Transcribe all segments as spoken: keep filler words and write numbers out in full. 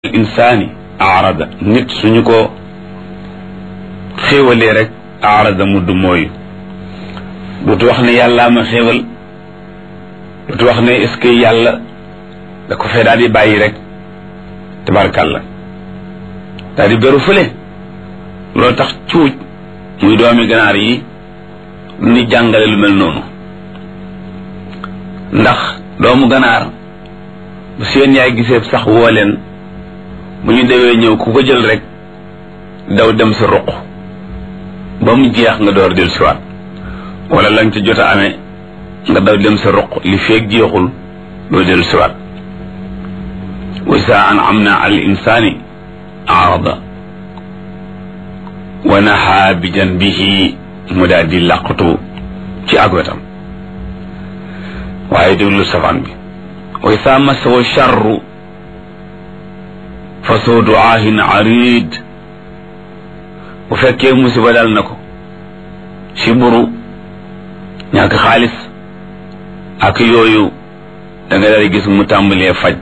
insaani arada nit suñu ko xéewalee rek arada mu du mooyu dutu wax ne yàllaa ma xéewal dutu wax ne est-ce que yàlla da ko fee daal di bàyyi rek tabarkàlla daal di beru fële loolu tax cuuj muy doomi ganaar yi ni jàngale lu mel noonu ndax doomu ganaar bu seen yaay gisee sax woo leen bu ñu dewee ñëw ku ko jël rek daw dem sa ruq ba mu jeex nga door del siwaat wala lañ ca jot a amee nga daw dem sa ruq li feeg jeexul doo del siwaat wa saa an'amna ala al-insaani arada wa nahaa bi janbihi mu daal di làqatu ci ak wetam waaye déglu safaan bi wa saa massahu sharru fa soo duaahin arid bu fekkee musiba dal na ko si buru ñàkk xaalis ak yooyu da nga daal gis mu tàmbalee faj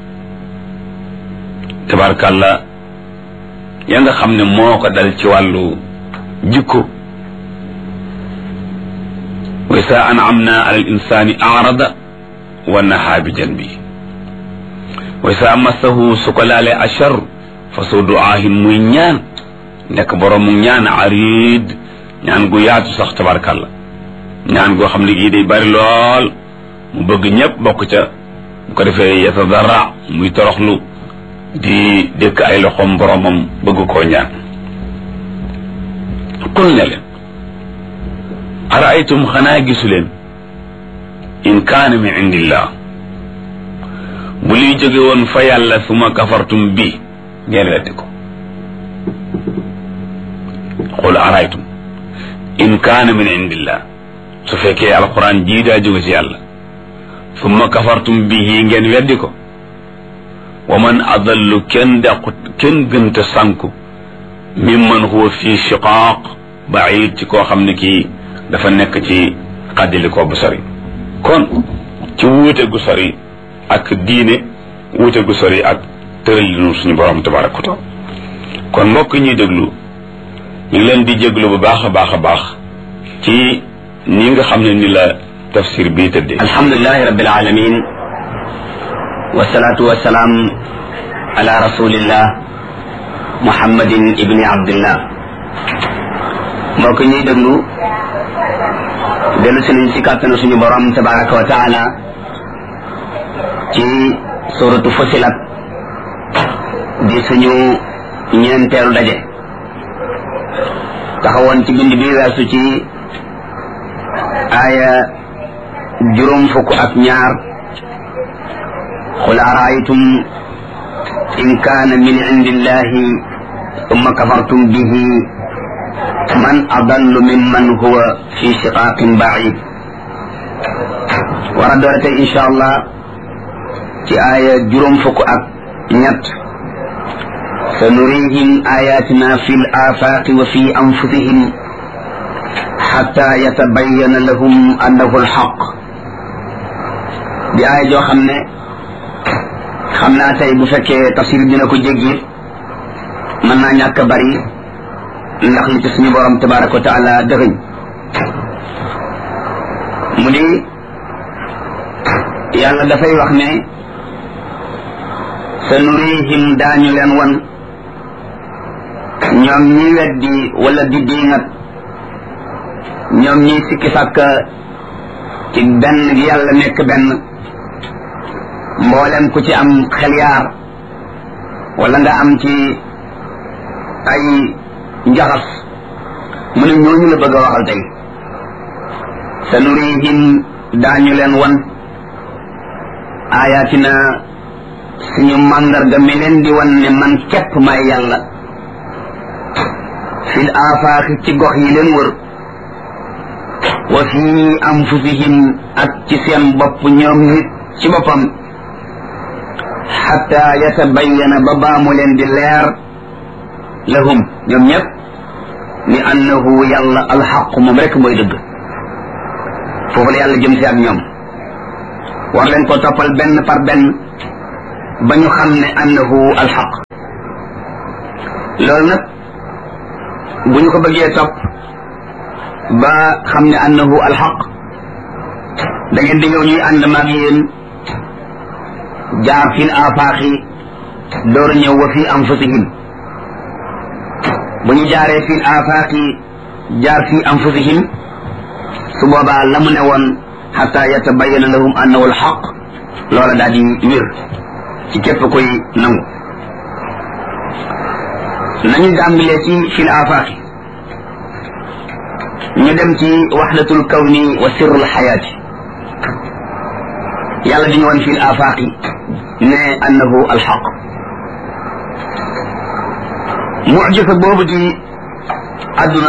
tabarkàlla ya nga xam ne moo ko dal ci wàllu jikko wa saa an'amna ala al insani arada wa nahaa bi janbi wa saa massahu su ko laalee achar fa soo duaahin muy ñaan nekk boroomu ñaan arid ñaan gu yaatu sax tabarkàlla ñaan goo xam ne gii day bari lool mu bëgg ñëpp bokk ca bu ko defee yatadarra muy toroxlu di dëkk ay loxoom boromam bëgg koo ñaan qul ne leen araaytum xanaa gisu leen in kaana min indillah bu liy jóge woon fa yàlla suma kafartum bi ngeen weddi ko qul araaytum in kaana min indillah su fekkee alquran jii daa jóge ci yàlla summa kafartum bihi ngeen weddi ko wa man adallu kenn dàqut kenn gënta sànku mimman huwa fi shiqaaq baid ci koo xam ne kii dafa nekk ci xaddili ko bu sori kon ci wuute gu sori ak diine wuute gu sori ak tëralinu suñu borom tabaraka wa taala kon mbokk ñuy déglu ñu ngi leen di jéglu bu baax a baax a baax ci ni nga xam ne ni la tafsir bii tëddee alhamdulilahi rabbil alamin wasalaatu wasalaam ala rasulillah muhammadin ibni abdillah mbokk ñuy déglu dellu si nañ si kàttanu suñu borom tabaraka wa taala ci suratu Fussilat di suñu ñeenteelu daje taxawoon ci bind bi weesu ci aaya juróom fukk ak ñaar qul araaytum in kaana min indillahi summa kafartum bihi man adallu mimman huwa fi shiqaaqin baid war a doore tey insha allah ci aaya juróom fukk ak ñett sa nurihim ayatina fi l afaaqi wa fi anfusihim xatta yatabayyana lahum annahu alxaq di aaya joo xam ne xam naa tey bu fekkee tafsir dina ko jéggi mën naa ñàkk a bari ndax li ci suñu borom tabaraka wa taala dëxëñ mu di yàlla dafay wax ne sa nurihim daañu leen wan ñoom ñi weddi wala di diingat ñoom ñi sikki sàkk ci benn gi yàlla nekk benn mboolem ku ci am xel yaar wala nga am ci ay njaxas mu ne ñooñu la bëgg a waxal tey sa nurihim daañu leen wan ayatina suñu màndarga mi leen di wan ne man képp may yàlla fil afaaqi ci gox yi leen wër wa fi anfusihim ak ci seen bopp ñoom nit ci boppam xatta yatabayyana ba baa mu leen di leer lahum ñoom ñëpp ni annahu yàlla alxaqu moom rek mooy dëgg foofu la yàlla jëm si ak ñoom war leen ko toppal benn par benn ba ñu xam ne annahu alxaq loolu nag bu ñu ko bëggee topp ba xam ne annahu alxaq da ngeen di ñëw ñuy ànd maag yéen jaar fil afaaxi door ñëw wa fi anfusihim bu ñu jaaree fil afaaxi jaar fi anfusihim su boobaa la mu ne woon xata yatabayana lahum annahu alxaq loola daal di wér ci képp koy nangu nañu dàmbilee ci fil afaaxi ñu dem ci waxdatul kawni wa sirrul xayaati yàlla di ñu woon fil afaaxi ne annahu alxaq mujisa boobu di àdduna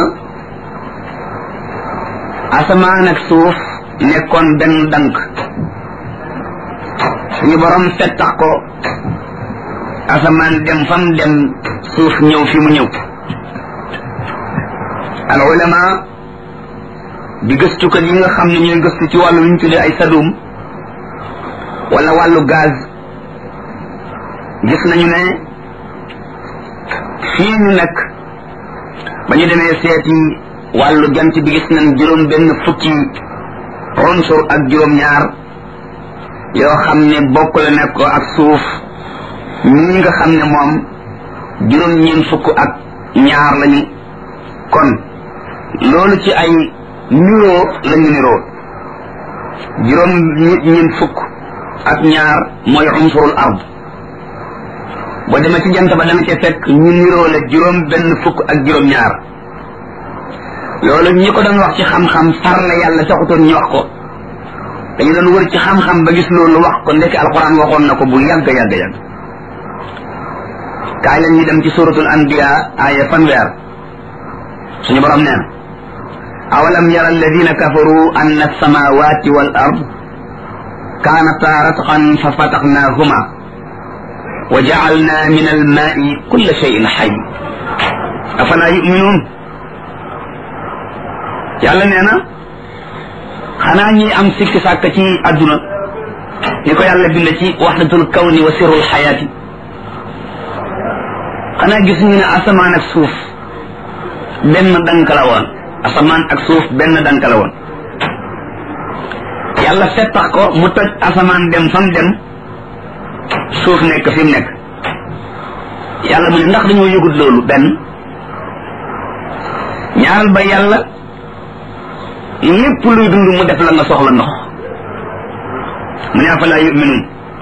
asamaan ak suuf nekkoon benn dank suñu borom fettax ko asamaan dem fam dem suuf ñëw fi mu ñëw al ulama di gëstukat yi nga xam ne ñooy gëstu ci wàllu lu ñu tuddee ay sadum wala wàllu gaz gis nañu ne fii ñu nekk ba ñu demee seeti wàllu jant bi gis nañ juróom benn fukki unsur ak juróom ñaar yoo xam ne bokk la nekk ko ak suuf ñi nga xam ne moom juróom ñeen fukk ak ñaar lañu kon loolu ci ay niroo lañu niroo juróom ñeen fukk ak ñaar mooy unsurul ard boo demee ci jant ba dana ca fekk ñu niroo la juróom benn fukk ak juróom ñaar loolu ñi ko doon wax ci xam-xam far la yàlla taxutoon ñu wax ko dañu doon wër ci xam-xam ba gis loolu wax ko ndekk alquran waxoon na ko bu yàgg yàgg yàgg kaay leen ñu dem ci suratul anbiya aaya fanweer suñu borom neen awalam yara alladina kafaru anna alsamawati wal ard kaanata ratqan fa fataxnaahuma wa jacalna min almaai kulla cheyin xay afala yuminuun yàlla nee na xanaa ñi am sikki sàkk ci àdduna ni ko yàlla bind ci waxdatul kawni wa sirrul xayaati xanaa gis ñu ne asamaan ak suuf benn dank la woon asamaan ak suuf benn dank la woon yàlla fettax ko mu toj asamaan dem fam dem suuf nekk fi mu nekk yàlla mu ne ndax dañoo yëgut loolu benn ñaaral ba yàlla lépp luy dund mu def la nga soxla ndox mu ne afala yuminuun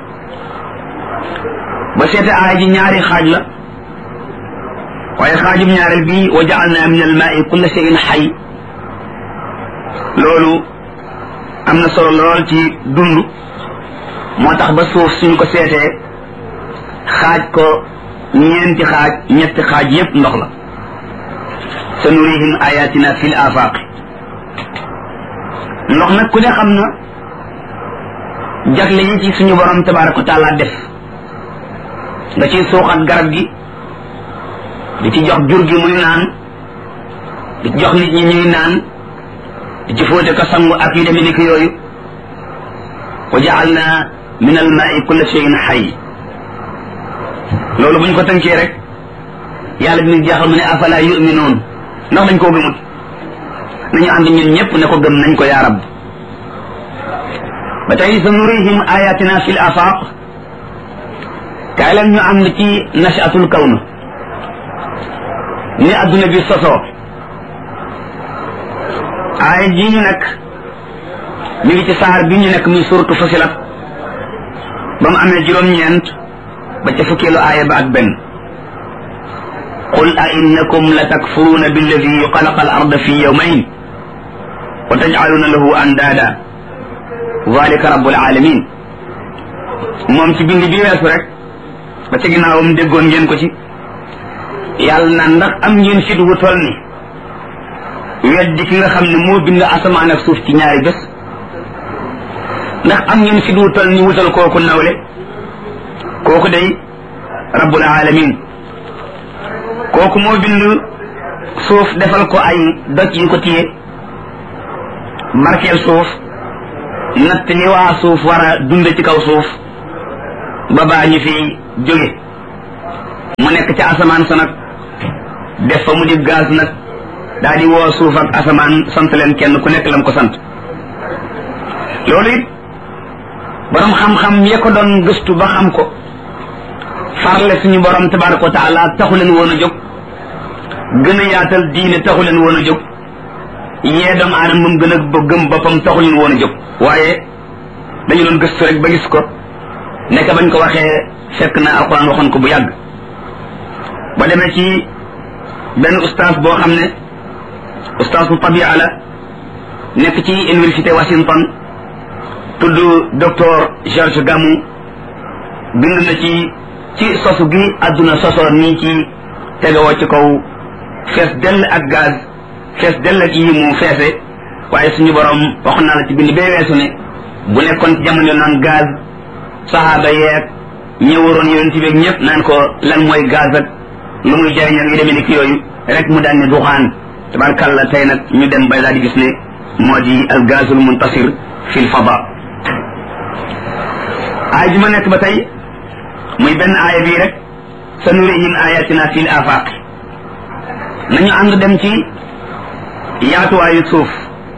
ba seete aaya ji ñaari xaaj la waaye xaajum ñaareel bii wa ja'alna min al-maa'i kulla shay'in hayy loolu am na solo lool ci dund moo tax ba suuf suñu ko seetee xaaj ko ñeenti xaaj ñetti xaaj yépp ndox la sanurihim ayatina fil afaq ndox nag ku ne xam na jagle yi ci suñu borom tabaraka wa taala def nga ciy suuxat garab gi di ci jox jur gi muy naan di ci jox nit ñi ñuy naan di ci fóote ko sangu ak yu demee ni ki yooyu wa ja'alna min al-maa'i kulla shay'in hayy loolu bu ñu ko tënkee rek yàlla bi ñu jeexal mu ne afala yu'minuun ndax dañ koo gëmut nañu ànd ñun ñëpp ne ko gëm nañ ko yaa rab ba tey sa nurihim ayatina fil afaq kaay leen ñu ànd ci nashatul kawn ni adduna bi sosoo aaya ji ñu nekk mi ngi ci saar bi ñu nekk muy suratu Fusilat ba mu amee juróom-ñeent ba ca fukkeelu aaya ba ak benn qul a innakum la takfuruuna billadi xalaqa al arda fi yawmayn wa tajcaluuna lahu andaada dalika rabbul alamin moom ci bind bi weesu rek ba ca ginnaawam déggoon ngeen ko ci yàlla na ndax am ngeen fit wu toll ni weddi ki nga xam ne moo bind asamaan ak suuf ci ñaari bés ndax am ngeen fit wu toll ni wutal kooku nawle kooku day rabbul alamin kooku moo bind suuf defal ko ay doj yu ko téye barkeel suuf natt li waa suuf war a dund ci kaw suuf ba baa ñu fi jóge mu nekk ca asamaan sa nag def fa mu di gaz nag daal di woo suuf ak asamaan sant leen kenn ku nekk lam ko sant loolu it borom xam-xam ya ko doon gëstu ba xam ko farle suñu borom tabaraka wa taala taxu leen woon a jóg gën a yaatal diine taxu leen woon a jóg yee doomu aadama moom gën a gëm boppam taxu leen woon a jóg waaye dañu doon gëstu rek ba gis ko nekk bañ ko waxee fekk na alquran waxoon ko bu yàgg ba demee ci benn ustaas boo xam ne ustaas bu tabia la nekk ci université Washington tudd docteur George Gamow bind na ci ci sosu gi àdduna sosoo nii ci tegewoo ci kaw fees dell ak gaz fees dell ak yi mu feese waaye suñu borom wax naa la ci bind bee weesu ne bu nekkoon ci jamono naan gaz sahaaba yeeg ñëwaroon yonent bi ñëpp naan ko lan mooy gaz ak lu muy jariñ ak yu demee ni ki yooyu rek mu daan ne duxaan tabarkàlla tey nag ñu dem bay daal di gis ne moo di al gazul muntasir fi l fada aay ji ma nekk ba tey muy benn aaya bii rek sa nurihim ayatina fi l afaq nañu ànd dem ci yaatuwaayu suuf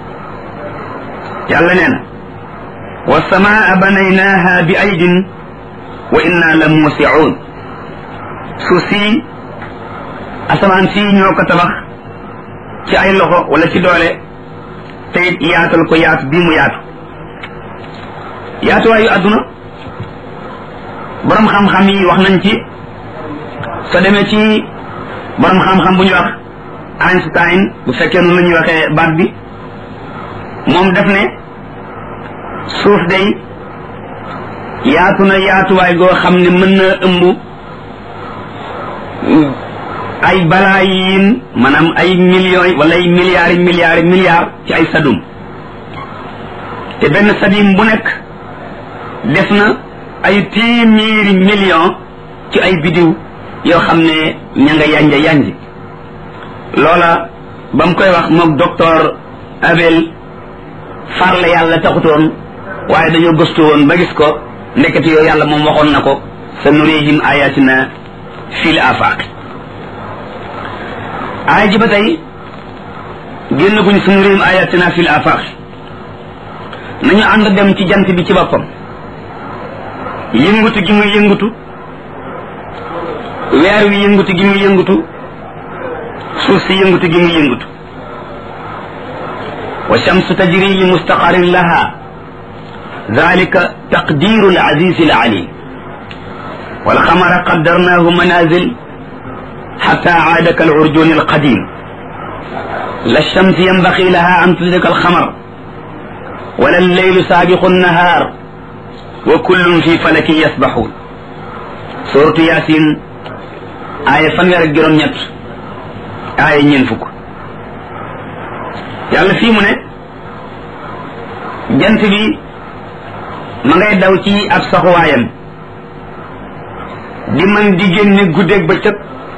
yàlla nee na والسماء بنيناها بأيد وإنا لموسعون سوسي أسمان سي ñoko tabax ci ay loxo wala ci doole tay yaatal ko yaat bi mu yaatu yaatu wayu aduna borom xam-xam yi wax nañ ci so demee ci borom xam-xam bu ñu wax Einstein bu fekkee nu lañu waxee baat bi moom def ne suuf day yaatu na yaatuwaay goo xam ne mën na ëmb ay balaayin maanaam ay millions wala ay milliards yi milliards yi milliards ci ay sadum te benn sadim bu nekk def na ay téeméeri millions ci ay bidiw yoo xam ne ña nga yanja yanji loola ba mu koy wax moog docteur Abel farle yàlla taxutoon waaye dañoo gëstu woon ba gis ko ndekete yoo yàlla moom waxoon na ko sa nurihim ayatina fil afaq aaya ji ba tey génn guñ sa nurihim ayatina fil afaq nañu ànd dem ci jant bi ci boppam yëngutu gi muy yëngutu weer wi yëngutu gi muy yëngutu suuf si yëngutu gi muy yëngutu wa shamsu tajri li mustaqarrin laha ذلك تقدير العزيز العليم والقمر قدرناه منازل حتى عاد كالعرجون القديم لا الشمس ينبغي لها أن تدرك القمر ولا الليل سابق النهار وكل في فلك يسبحون سورة ياسين آية فنغر الجرم نيت آية ينفك يالا في من جنت بي ma ngay daw ci ab saxuwaayam di mën di génne guddeeg bëccëg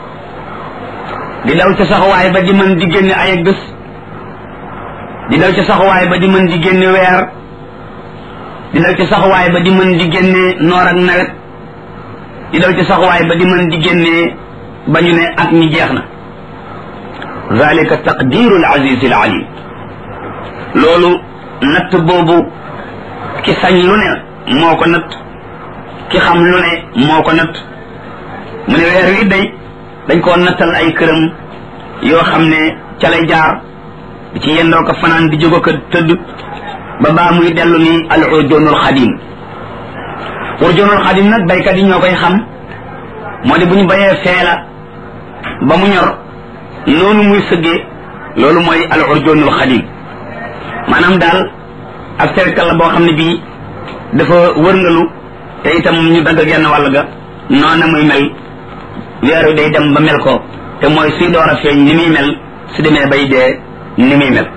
di daw ca saxuwaay ba di mën di génne ay ak bés di daw ca saxuwaay ba di mën di génne weer di daw ca saxuwaay ba di mën di génne noor ak nawet di daw ca saxuwaay ba di mën di génne ba ñu ne at mi jeex na zalika taqdiru al aziz al alim loolu natt boobu ki sañ lu ne moo ko natt ki xam lu ne moo ko natt mu ne weer wi day dañ koo nattal ay këram yoo xam ne ca lay jaar di ci yendoo ko fanaan di jógo ko tëdd ba baa muy dellu ni al urjoonul xadim urjoonul xadim nag baykat yi ñoo koy xam moo di bu ñu bayee feela ba mu ñor noonu muy sëggee loolu mooy al urjoonul xadim maanaam daal ab cercle la boo xam ne bii dafa wërngalu te itam ñu dagg genn wàll ga noona muy mel weeru day dem ba mel ko te mooy suy door a feeñ ni muy mel su demee bay dee ni muy mel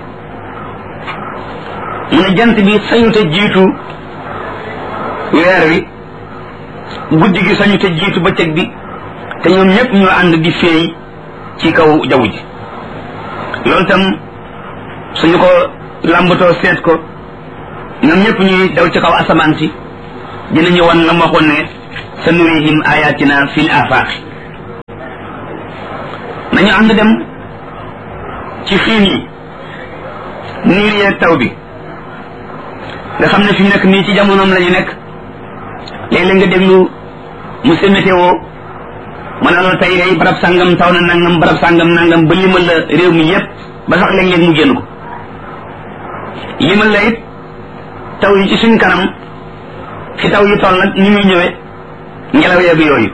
mu ne jant bi sañu te jiitu weer wi guddi gi sañu te jiitu bëccëg bi te ñoom ñëpp ñoo ànd di feey ci kaw jaww ji loolu tam suñu ko làmbatoo seet ko ñoom ñëpp ñuy daw ci kaw asamaan si dinañu wan la ma waxoon ne sanurihim ayatina fil afaqi nañu ànd dem ci xiin yi niir yeeg taw bi nga xam ne fi mu nekk nii ci jamonoom la ñu nekk léeg-léeg nga déglu monsieur météo ma ne la tey day barab sàngam taw na nangam barab sàngam nangam ba limal la réew mi yépp ba sax léeg-léeg mu génn ko limal la it taw yi ci suñ kanam fi taw yi toll nag ni muy ñëwee ngelaw yeeg yooyu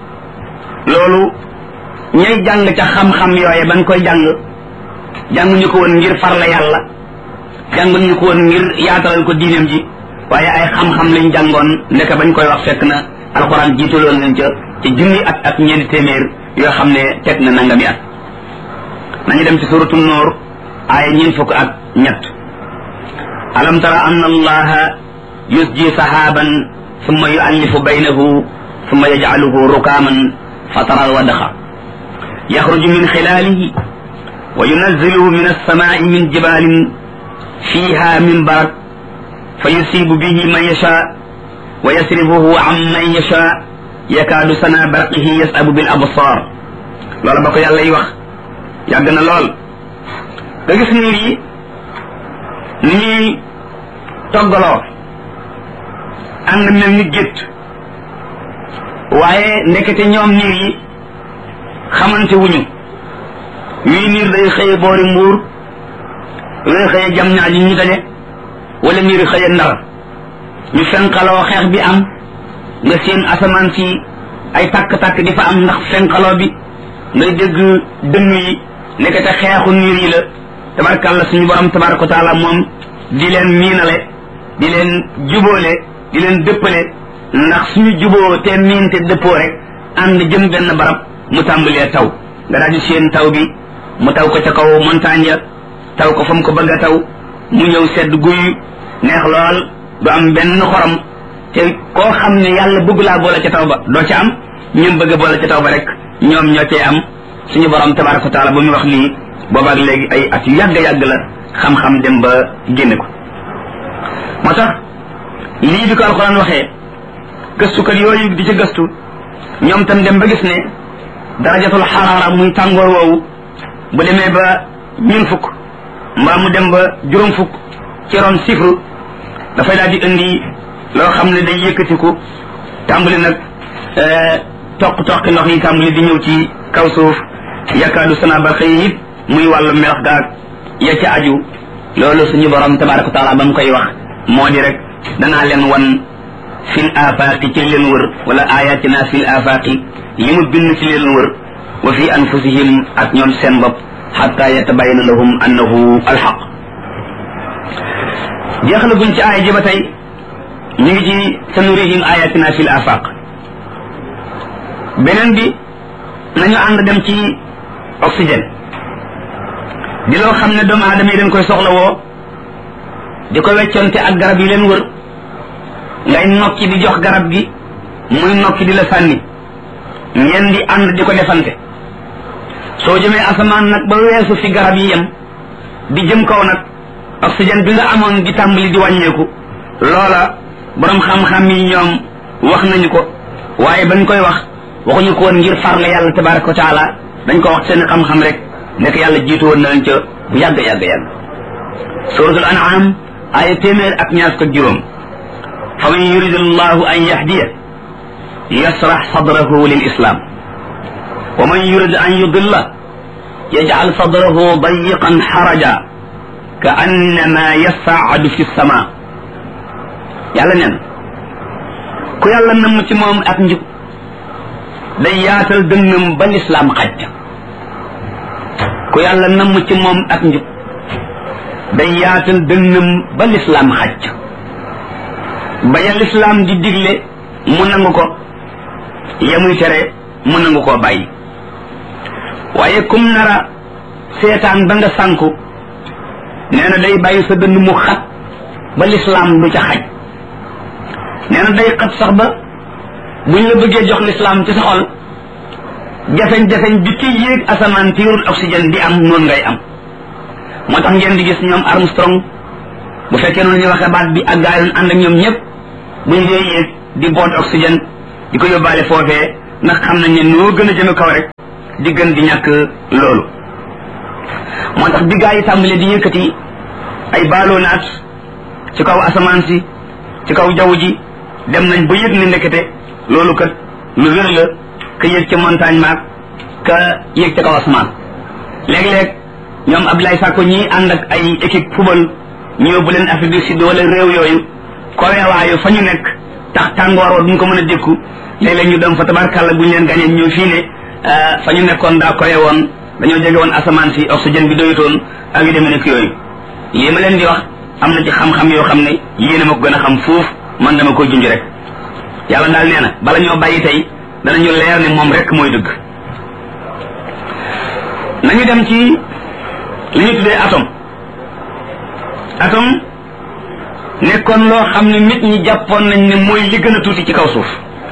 loolu ñay jàng ca xam-xam yooye bañ koy jàng jànguñu ko woon ngir farla yàlla jànguñu ko woon ngir yaatalal ko diineem ji waaye ay xam-xam lañ jàngoon ndeka bañ koy wax fekk na alxuraan jiitaloon leen ca ci junni at ak ñeenti téeméer yoo xam ne teg na nangami at nañu dem ci suratu Nuur aaya ñeen fukk ak ñett alam tara anna allaha yusji sahaban summa yu'allifu baynahu summa yaj'aluhu rukaman fatara alwadqa yaxruju min xilaalihi wa yunazziluhu min alsamai min jibalin fiha min barak fa yusibu bihi man yasha wa yasrifuhu an man yasha yakaadu sana barqihi yasabu bil absar loola ba ko yàlla yi wax yàgg na lool nga gis niir yi ni ñuy toggaloo ànd mel ni gétt waaye ndekete ñoom niir yi xamante wuñu wii niir day xëye boori mbuur wii xëye jam ñaar yi ñu daje wala niir xëye ndar ñu fenqaloo xeex bi am nga seen asamaan si ay tàkk-tàkk di fa am ndax fenqaloo bi ngay dégg dënn yi nekkate xeexu niir yi la tabarkàlla suñu borom tabaraka wa taala moom di leen miinale di leen jubóole di leen dëppale ndax suñu juboo te miin te dëppoo rek ànd jëm benn barab mu tàmbalee taw nga daal di seen taw bi mu taw ko ca kaw montagne ya taw ko fa mu ko bëgg a taw mu ñëw sedd guy neex lool du am benn xorom te koo xam ne yàlla bëgg laa boole ca taw ba doo ca am ñun bëgg a boole ca taw ba rek ñoom ñoo cay am suñu borom tabaraka wa taala ba mu wax lii boobaak léegi ay at yu yàgg yàgg la xam-xam dem ba génne ko moo tax lii bi ko alxuraan waxee gëstukat yooyu di ci gëstu ñoom tam dem ba gis ne darajatul xaraara muy tàngoor woowu bu demee ba ñun fukk mbaa mu dem ba juróom fukk ci ron sifru dafay daal di indi loo xam ne day yëkkatiku tàmbali nag toq toqi ndox yi tàmbali di ñëw ci kaw suuf yakaadu sana ba xëy it muy wàllu melax gaag ya ca aju loolu suñu borom tabaraka wa taala ba mu koy wax moo di rek danaa leen wan fil afaqi ci leen wër wala ayatina fil afaqi yi mu bind ci leen wër wa fi anfusihim ak ñoom seen bopp xatta yatabayana lahum annahu alxaq jeexla guñ ci aaya ji ba tey ñu ngi ci sanurihim ayatina fil afaq beneen bi nañu ànd dem ci oxygène di loo xam ne doomu aadama yi dañ koy soxla woo di ko wecconte ak garab yi leen wër ngay nokki di jox garab gi muy nokki di la sànni ngeen di ànd di ko defante soo jëmee asamaan nag ba weesu fi garab yi yem di jëm kaw nag oxygène bi nga amoon di tàmbali di wàññeeku loola borom xam-xam yi ñoom wax nañu ko waaye bañ koy wax waxuñu ko woon ngir farle yàlla tabaraka wa taala dañ ko wax seen xam-xam rek nekk yàlla jiitu woon na leen ca bu yàgg yàgg yàgg suratul an'am aaya téeméer ak ñaar ko juróom fa man yuridu llahu an yahdiya yasrax sadrahu lil islam wa man yurid an yudilla yaj'al sadrahu dayiqan xaraja ka annama yasaadu fi sama yàlla neen ku yàlla namm ci moom ak njub day yaatal dënnam ba lislaam xaj ku yàlla namm ci moom ak njub day yaatal dënnam ba lislaam xaj ba ya lislaam di digle mu nangu ko ya muy tere mu nangu koo bàyyi waaye kum nara seetaan ba nga sànku nee na day bàyyi sa dënn mu xat ba lislaam du ca xaj nee na day xat sax ba buñ la bëggee jox lislaam ci sa xol jafeñ-jafeñ bi ki yéeg asamaan ti yorul oxygène di am noonu ngay am moo tax ngeen di gis ñoom Armstrong bu fekkee noonu ñu waxee baat bi ak gaa yoon ànd ak ñoom ñëpp buñ dee yéeg di boot oxygène di ko yóbbaale foofee ndax xam nañ ne noo gën a jëme kaw rek di gën di ñàkk loolu moo tax bi gaa yi tàmbalee di yëkkati ay baaloo naat ci kaw asamaan si ci kaw jaww ji dem nañ ba yëg ne ndekete loolu kat lu wér la ka yëg ca montagne maag ka yëg ca kaw asamaan léeg-léeg ñoom Abdoulaye Sakko ñii ànd ak ay équipe football ñëw bu leen Afrique du Sud wala réew yooyu koweewaayu fa ñu nekk tax tàngoor wa duñ ko mën a dékku léeg-léeg ñu dem fa tabarkàlla buñ leen gañee ñëw fii ne fa ñu nekkoon daa kowe woon dañoo jege woon asamaan si oxygène bi doyutoon ak yu demee nekk yooyu lii ma leen di wax am na ci xam-xam yoo xam ne yéena ma ko gën a xam fuuf man dama koy junj rek yàlla daal nee na bala ñoo bàyyi tey danañu leer ne moom rek mooy dëgg nañu dem ci li ñu tuddee atome atome nekkoon loo xam ne nit ñi jàppoon nañ ne mooy li gën a tuuti ci kaw suuf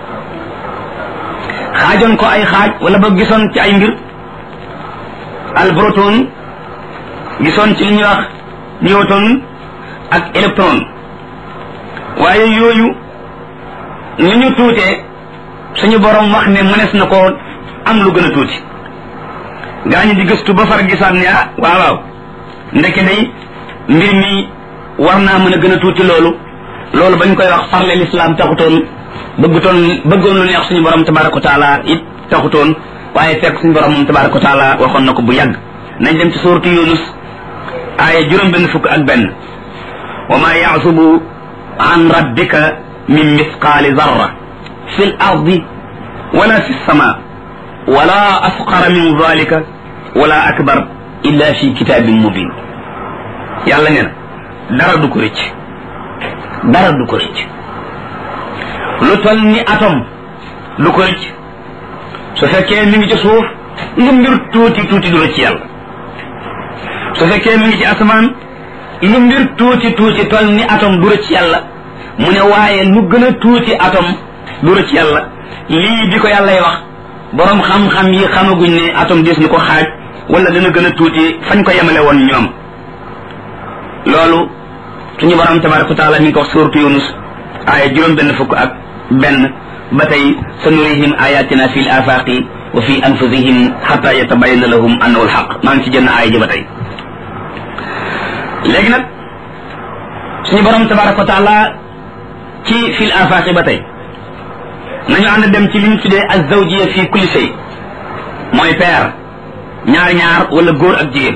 xaajoon ko ay xaaj wala ba gisoon ci ay mbir al proton gisoon ci li ñuy wax newton ak électron waaye yooyu ni ñu tuutee suñu borom wax ne mënees na koo am lu gën a tuuti gaa ñi di gëstu ba far gisaat ne ah waaw waaw ndeke day mbir mi war naa mën a gën a tuuti loolu loolu bañ koy wax farle l'islam taxutoon bëggutoon bëggoon lu neex suñu borom tabaraka wa taala it taxutoon waaye fekk suñu borom moom tabaraka wa taala waxoon na ko bu yàgg nañ dem ci suuratu Yunus aaya juróom benn fukk ak benn wa ma yaasubu an rabbika min mithqaali zarra fi l ardi wala fi lsama wala asqara min dalika wala akbar illa fi kitabin mubin yàlla nee na dara du ko rëcc dara du ko rëcc lu toll ni atome du ko rëcc su fekkee mi ngi ci suuf lu mbir tuuti tuuti du rëcc yàlla su fekkee mi ngi ci asamaan lu mbir tuuti tuuti toll ni atome du rëcc yàlla mu ne waaye lu gën a tuuti atome du rëcc yàlla lii bi ko yàllay wax borom xam-xam yi xamaguñ ne atome des ni ko xaaj wala dana gën a tuuti fañ ko yemale woon ñoom loolu suñu borom tabaraka wa taala mi ngi ko wax suuratu Yunus aaya juróom benn fukk ak benn ba tey sanurihim ayatina fi l afaqi wa fi anfusihim xata yatabayana lahum annahu alxaq maa ngi ci jënn aaya ji ba tey léegi nag suñu borom tabaraka wa taala ci fi l afaqi ba tey nañu ànd dem ci li ñu tuddee azawjiya fi kulli shay mooy paire ñaar ñaar wala góor ak jigéen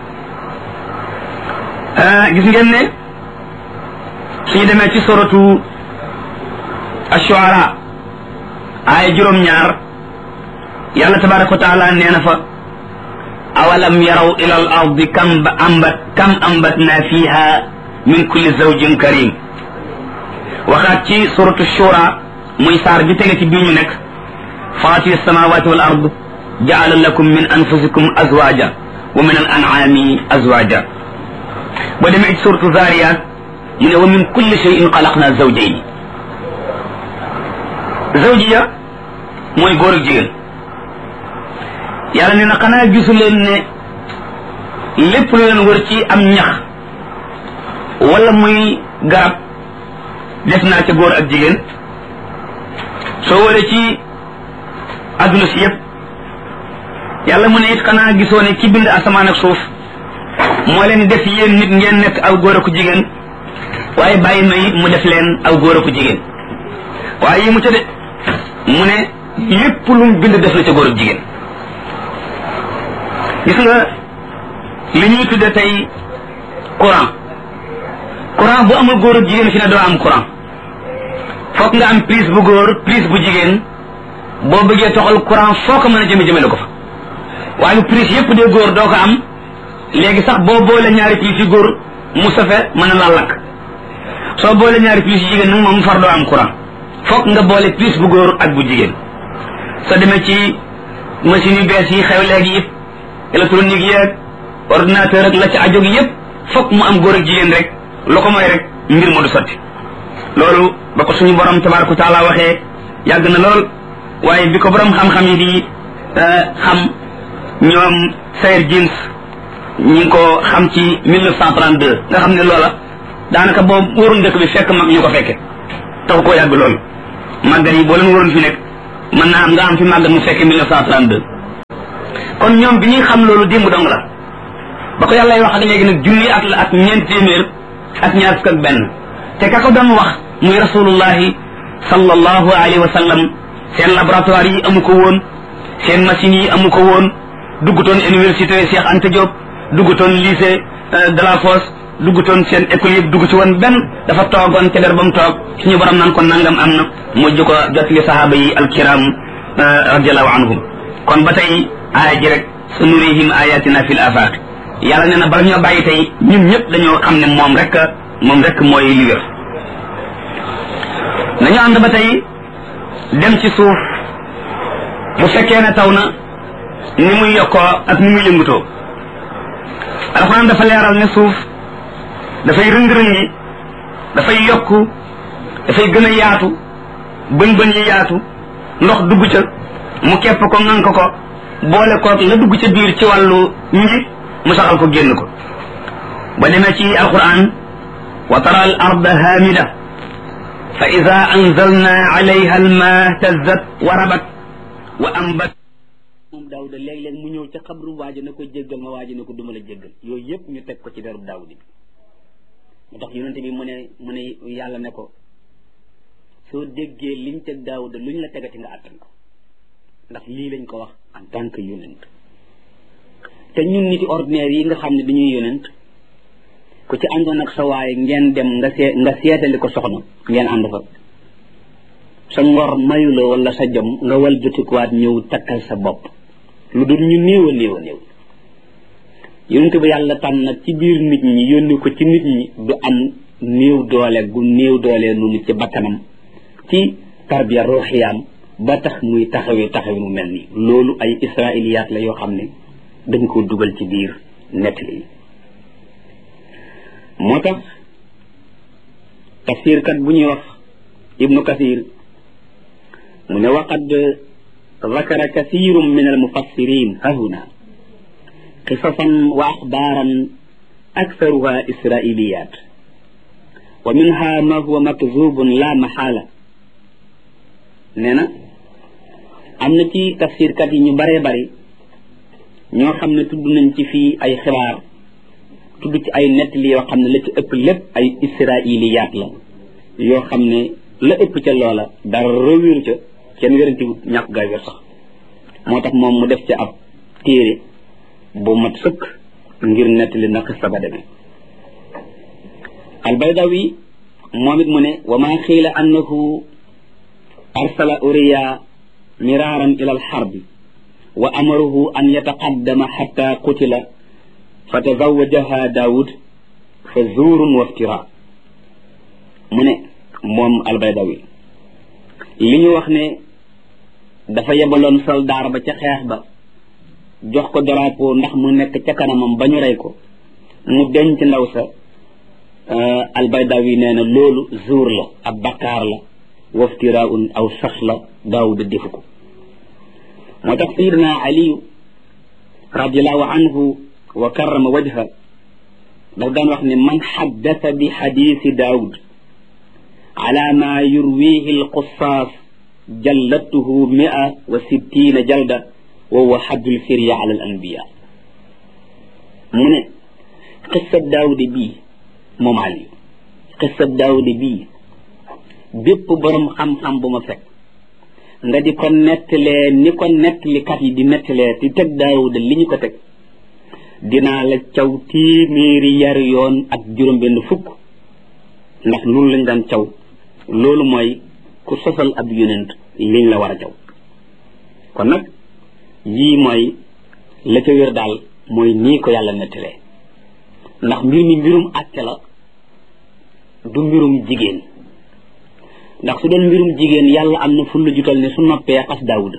gis ngeen ne suñu demee ci suratu ash-shu'ara aaya juróom ñaar yàlla tabaraka wa taala nee na fa awalam yaraw ila al ardi kam ba ambat kam ambatna fiha min kulli zawjin karim waxaat ci suratu shura muy saar bi tege ci bii ñu nekk faatiri samawati wal ard jaala lakum min anfusikum azwaja wa min al an'ami azwaja ba demee ci suratu zariyat mu ne wa min kulli shay'in xalaqna zawjayn zawjiya mooy góor ak jigéen yàlla nee na xanaa gisu leen ne lépp lu leen wër ci am ñax wala muy garab def naa ca góor ak jigéen soo wëree ci adduna si yëpp yàlla mu ne it xanaa gisoo ne ci bind asamaan ak suuf moo leen def yéen nit ngeen nekk aw góor ak jigéen waaye bàyyi na it mu def leen aw góor ak jigéen waaye yi mu ca de mu ne lépp lu mu bind def na ca góor ak jigéen gis nga li ñuy tudde tey courant courant bu amul góor ak jigéen fi ne doo am courant foog nga am prise bu góor prise bu jigéen boo bëggee toxal courant foo ko mën a jëme jëmele ko fa waaye prise yépp de góor doo ko am léegi sax boo boole ñaari prise yi góor mu safe mën a laa lakk soo boole ñaari prise yi jigéen nag moom mu far doo am courant foog nga boole prise bu góor ak bu jigéen soo demee ci machine yu bees yi xew léegi yëpp électronique yeeg ordinateur ak la ci ajoog yëpp foog mu am góor ak jigéen rek lu ko mooy rek mbir ma du sotti loolu ba ko suñu borom tabaraka wa taala waxee yàgg na lool waaye bi ko borom xam-xam yi di xam ñoom Sayer Jeans ñi ngi ko xam ci mille neuf cent trente-deux nga xam ne loola daanaka boobu wóorul dëkk bi fekk mag ñu ko fekke taxu koo yàgg loolu màggal yi boo leen waroon fi nekk mën naa am nga am fi màggal mu fekk mille neuf cent trente-deux kon ñoom bi ñuy xam loolu démb dong la ba ko yàlla wax ak léegi nag junni at la ak ñeent téeméer ak ñaar fukk ak benn te ka ko doon wax muy rasulullahi sallallahu alayhi wa sallam seen laboratoire yi amu ko woon seen machines yi amu ko woon duggutoon université Cheikh Anta Diop duggutoon lycée de la Fosse duggutoon seen école yëpp dugg ci woon benn dafa toogoon ca der ba mu toog suñu borom naan ko nangam am na mujj ko jotli sahaaba yi alkiram radiallahu anhum kon ba tey aaya ji rek sanurihim ayatina fil afaq yàlla nee na bala ñoo bàyyi tey ñun ñëpp dañoo xam ne moom rek moom rek mooy li wér nañu ànd ba tey dem ci suuf bu fekkee ne taw na ni muy yokkoo ak ni muy yëngutoo alxuraan dafa leeral ne suuf dafay rëng-rëngi dafay yokku dafay gën a yaatu bën bën yi yaatu ndox dugg ca mu kepp ko ŋànk ko boole koog la dugg ca biir ci wàllu nji mu saxal ko génn ko ba demee ci alquran wa tara al arda hamida fa ida anzalna alayha alma tazzat wa rabat wa ambat moom daawuda léeg-léeg mu ñëw ca xabru waaji na ko jéggal ma waaji na ko duma la jéggal yooyu yëpp ñu teg ko ci deru daawudi bi mu tax yonente bi mu ne mu ne yàlla ne ko soo déggee liñ teg daawuda luñ la tegati nga àttan ko ndax lii lañ ko wax en tant que yonent te ñun niti ordinaire yi nga xam ne dañuy yonent ku ci àndoon ak sa waaye ngeen dem nga see nga seetali ko soxna ngeen ànd fa sa ngor mayu la wala sa jom nga wal bëtikuwaat ñëw takkal sa bopp lu dul ñu néew a néew a néew yonent bi yàlla tànn nag ci biir nit ñi yónni ko ci nit ñi du am néew doole gu néew doole noonu ci bakkanam ci tarbiya ruuxiyaam ba tax muy taxawee taxawee mu mel nii loolu ay israiliyaat la yoo xam ne dañ ko dugal ci biir nettali yi moo tax tafsirkat bu ñuy wax ibnu kasir mu ne waqad zakara kasirun min almufassirin hahuna qisasan wa axbaaran aktharuha israiliyat wa minha ma huwa makzubun la maxaala nee na am na ci tafsirkat yi ñu baree bari ñoo xam ne tudd nañ ci fii ay xibaar tudd ci ay nettali yoo xam ne la ci ëpp lépp ay israiliyaat la yoo xam ne la ëpp ca loola dara wéeru ca kenn wérantiwut ñàkk gaay wér sax moo tax moom mu def ca ab téere bu mat sëkk ngir nettali na xista ba demee albaydawi moom it mu ne wa maa xiila annahu arsala uriya miraaran ila alxarbi wa amaruhu an yataqaddama xatta qutila fa tazawajaha daawud fa zuurun waftira mu ne moom albaydawi li ñu wax ne dafa yebaloon soldaar ba ca xeex ba jox ko drapeau ndax mu nekk ca kanamam ba ñu rey ko mu denc ndaw sa albaydawi nee na loolu zuur la ab bakkaar la waftiraun aw sax la daawud defu ko moo tax sayidina aliyu radiallahu anhu wa karrama wajha daf daan wax ne man xaddasa bi xadiisi daawud ala ma yurwihi alqusaas jallatuhu mia wa sittina jalda wa huwa xaddul firya ala al anbiya mu ne xissab daawude bii moom ali xissab daawude bii bépp borom xam-xam bu ma fekk nga di ko nettalee ni ko nettalikat yi di nettalee di teg daawuda li ñu ko teg dinaa la caw téeméeri yar yoon ak juróom benn fukk ndax loolu lañ daan caw loolu mooy ku sosal ab yonent liñ la war a caw kon nag yii mooy la ca wér daal mooy nii ko yàlla nettalee ndax mbir mi mbirum àtte la du mbirum jigéen ndax su doon mbirum jigéen yàlla am na fulla jutal ne su noppee xas daawuda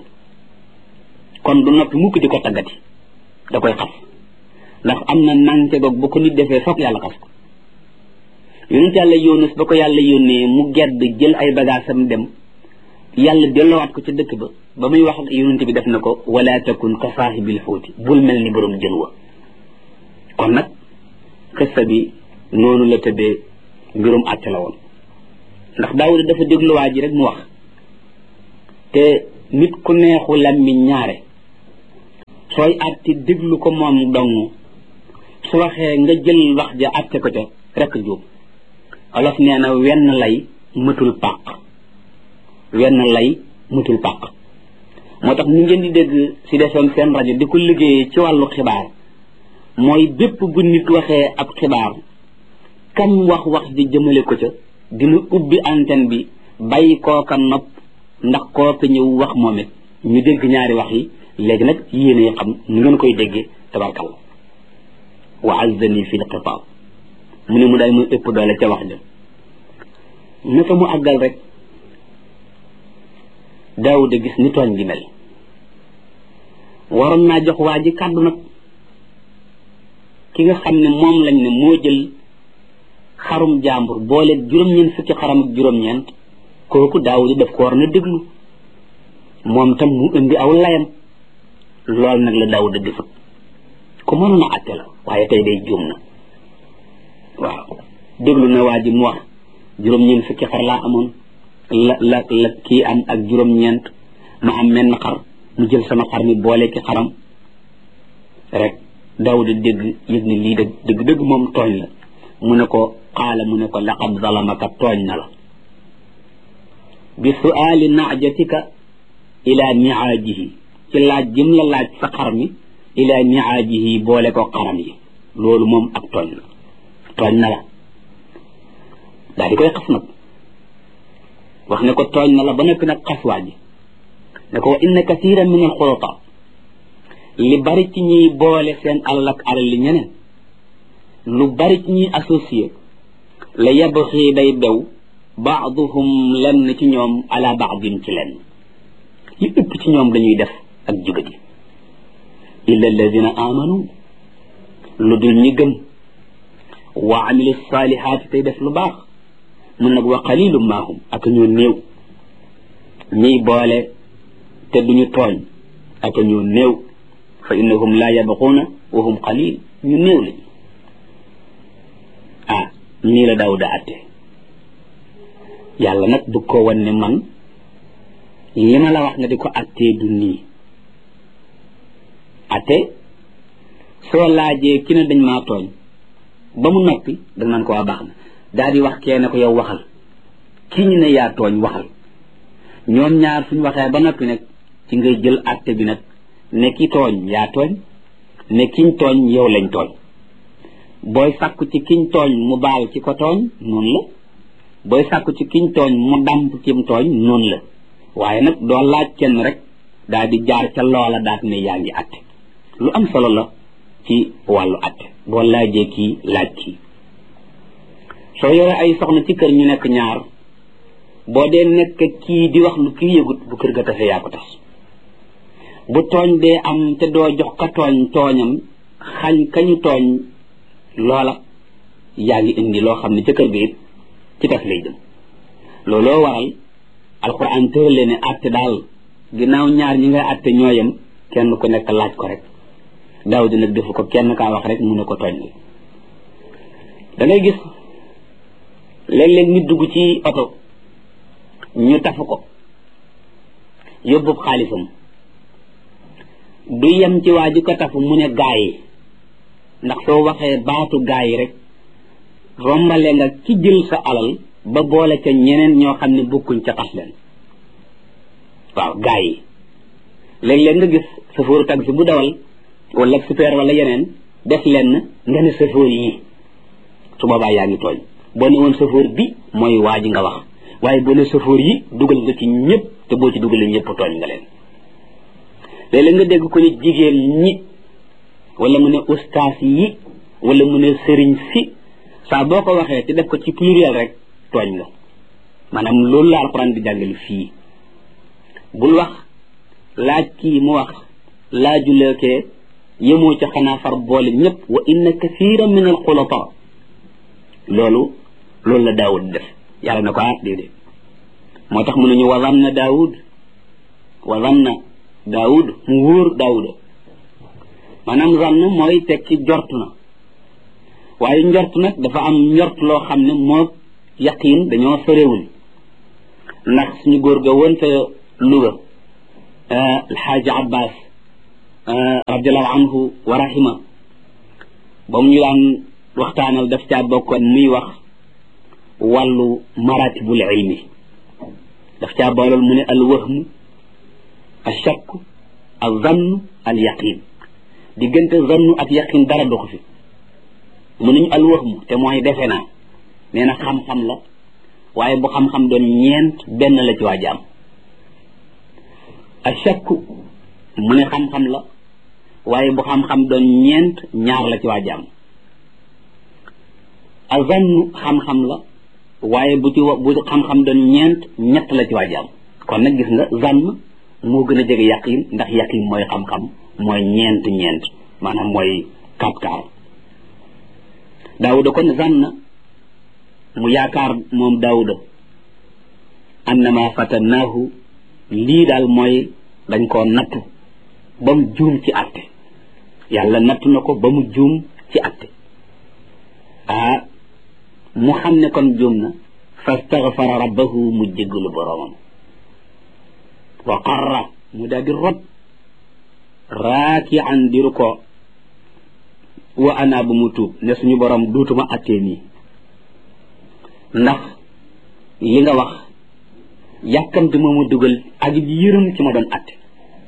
kon du noppi mukk di ko taggati da koy xas ndax am na nànte goog bu ko nit defee foog yàlla xas ko yonent yàlla Yunus ba ko yàlla yónnee mu gedd jël ay bagaasam dem yàlla delloowaat ko ca dëkk ba ba muy wax ak yonent bi def na ko wala takun ka saahibil xuuti bul mel ni borom jën wa kon nag xissa bi noonu la tëddee mbirum àtte la woon ndax daawuda dafa déglu waa ji rek mu wax te nit ku neexu làmmiñ ñaare sooy àtte déglu ko moom dong su waxee nga jël wax ja àtte ko ca rekk jóob olof nee na wenn lay mëtul pàq wenn lay mëtul pàq moo tax ñu ngeen di dégg ci defoon seen rajo di ko liggéeyee ci wàllu xibaar mooy bépp bu nit waxee ab xibaar kam wax wax ji jëmale ko ca dina ubbi antenne bi bàyyi kooka nopp ndax kooka ñëw wax moom it ñu dégg ñaari wax yi léegi nag yéene xam nu ngeen koy déggee tabarkalla wa azzani fi lxitaab mu ne mu daal muy ëpp doole ca wax ja naka mu àggal rek Daawuda gis ni tooñ gi mel waroon naa jox waa ji kàddu nag ki nga xam ne moom lañ ne moo jël xarum jàmbur boole juróom-ñeent fukki xaram ak juróom-ñeent kooku Daawuda daf ko war na déglu moom tam mu indi aw layam loolu nag la Daawuda defut ku mënoon a àtte la waaye tey day juum na waaw déglu na waa ji mu wax juróom-ñeent fukki xar laa amoon la la la kii am ak juróom-ñeent ma am menn xar mu jël sama xar mi boole ki xaram rek Daawuda dégg yëg ni lii dëgg dëgg dëgg moom tooñ la mu ne ko qaala mu ne ko laqad zalamaka tooñ na la bi suaali naajatika ila niaajihi ci laaj jëm la laaj sa xar mi ila niaajihi boole ko xaram yi loolu moom ak tooñ la tooñ na la daal di koy xas nag wax ne ko tooñ na la ba noppi nag xas waa ji ne ko wa inna kathiran min alxulata li bari ci ñuy boole seen alal ak alal li ñeneen lu bari ci ñuy associé la yabxi day bew baaduhum lenn ci ñoom ala baadin ci lenn li ëpp ci ñoom dañuy def ak jugati illa alladina amanu lu dul ñi gëm wa amilu salihaati tey def lu baax mun nag wa qalilum maahum ak ñoo néew ñiy boole te duñu tooñ ak ñoo néew fa innahum la yabquuna wa hum qalil ñu néew lañ ah nii la Daawuda atte yàlla nag bëgg koo wan ne man li ma la wax nga di ko attee du nii atte soo laajee ki ne dañ maa tooñ ba mu noppi danga naan ko waa baax na daal di wax kee ne ko yow waxal kii ñu ne yaa tooñ waxal ñoom ñaar suñ waxee ba noppi nag ci ngay jël atte bi nag ne ki tooñ yaa tooñ ne kiñ tooñ yow lañ tooñ booy sàkku ci kiñ tooñ mu baal ci ko tooñ noonu la booy sàkku ci kiñ tooñ mu damp kim tooñ noonu la waaye nag doo laaj kenn rek daal di jaar ca loola daat ne yaa ngi atte lu am solo la ci wàllu atte boo laajee kii laaj kii soo yore ay soxna ci kër ñu nekk ñaar boo dee nekk kii di wax lu kii yëgut bu kër ga tase yaa ko tas bu tooñ dee am te doo jox ka tooñ tooñam xañ kañu tooñ loola yaa ngi indi loo xam ne ca kër ga it ci tas lay jëm looloo waral alquran tërale ne atte daal ginnaaw ñaar ñi ngay atte ñooyam kenn ku nekk laaj ko rek Daawuda nag defu ko kenn kaa wax rek mu ne ko tooñ la da ngay gis léeg-léeg nit dugg ci oto ñu tafu ko yóbbu xaalisam du yem ci waa ji ko tafu mu ne gaa yi ndax soo waxee baatu gaa yi rek rombale nga ci jël sa alal ba boole ca ñeneen ñoo xam ne bokkuñ ca tas leen waaw gaa yi léeg-léeg nga gis chauffeur taxi bu dawal wala super wala yeneen def leen nga ne chauffeur yi su boobaa yaa ngi tooñ boo ne woon chauffeur bi mooy waa ji nga wax waaye boo ne chauffeur yi dugal nga ci ñëpp te boo ci dugalee ñëpp tooñ nga leen léeg-léeg nga dégg ko ne jigéen ñi wala mu ne ustaas yi wala mu ne sëriñ si saa boo ko waxee te def ko ci pluriel rek tooñ nga maanaam loolu la alxuraan di jàngale fii bul wax laaj kii mu wax laajuleekee yemoo ca xanaa far boole ñëpp wa inna kathiran min al xulata loolu loolu la Daawud def yàlla na ko ah déedéet moo tax mu ne ñu wa zanna Daawud wa zanna Daawud mu wóor Daawuda maanaam zann mooy tekki jort na waaye njort nag dafa am njort loo xam ne moo yaqiin dañoo sorewul ndax suñu góor ga woon sa Louga alxaaji abbas radiallahu anhu wa rahima ba mu ñu daan waxtaanal daf caa bokkoon muy wax wàllu maratibul ilmi daf caa boolal mu ne al wahmu al shakk al zann al yaqin diggante zannu ak yaqin dara doxu fi mu nañu al wahmu te mooy defe naa nee na xam-xam la waaye bu xam-xam doon ñeent benn la ci waa jaam al shakk mu ne xam-xam la waaye bu xam-xam doon ñeent ñaar la ci waa jaam al zannu xam-xam la waaye bu ci bu xam-xam doon ñeent ñett la ci waa jaam kon nag gis nga zann moo gën a jege yaqin ndax yaqin mooy xam-xam mooy ñeent ñeent maanaam mooy kapkaar daawuda kon zanna mu yaakaar moom daawuda annama fatannaahu lii daal mooy dañ koo nattu ba mu juum ci àtte yàlla nattu na ko ba mu juum ci àtte ah mu xam ne kon juum na fastaghfara rabbahu mu jéggalu boroomam wa qarra mu daal di rot raaki'an diru ko wa ana bu mu tuub ne suñu borom duutuma àttee nii ndax li nga wax yàkkamti moo ma dugal ak yërëm ci ma doon àtte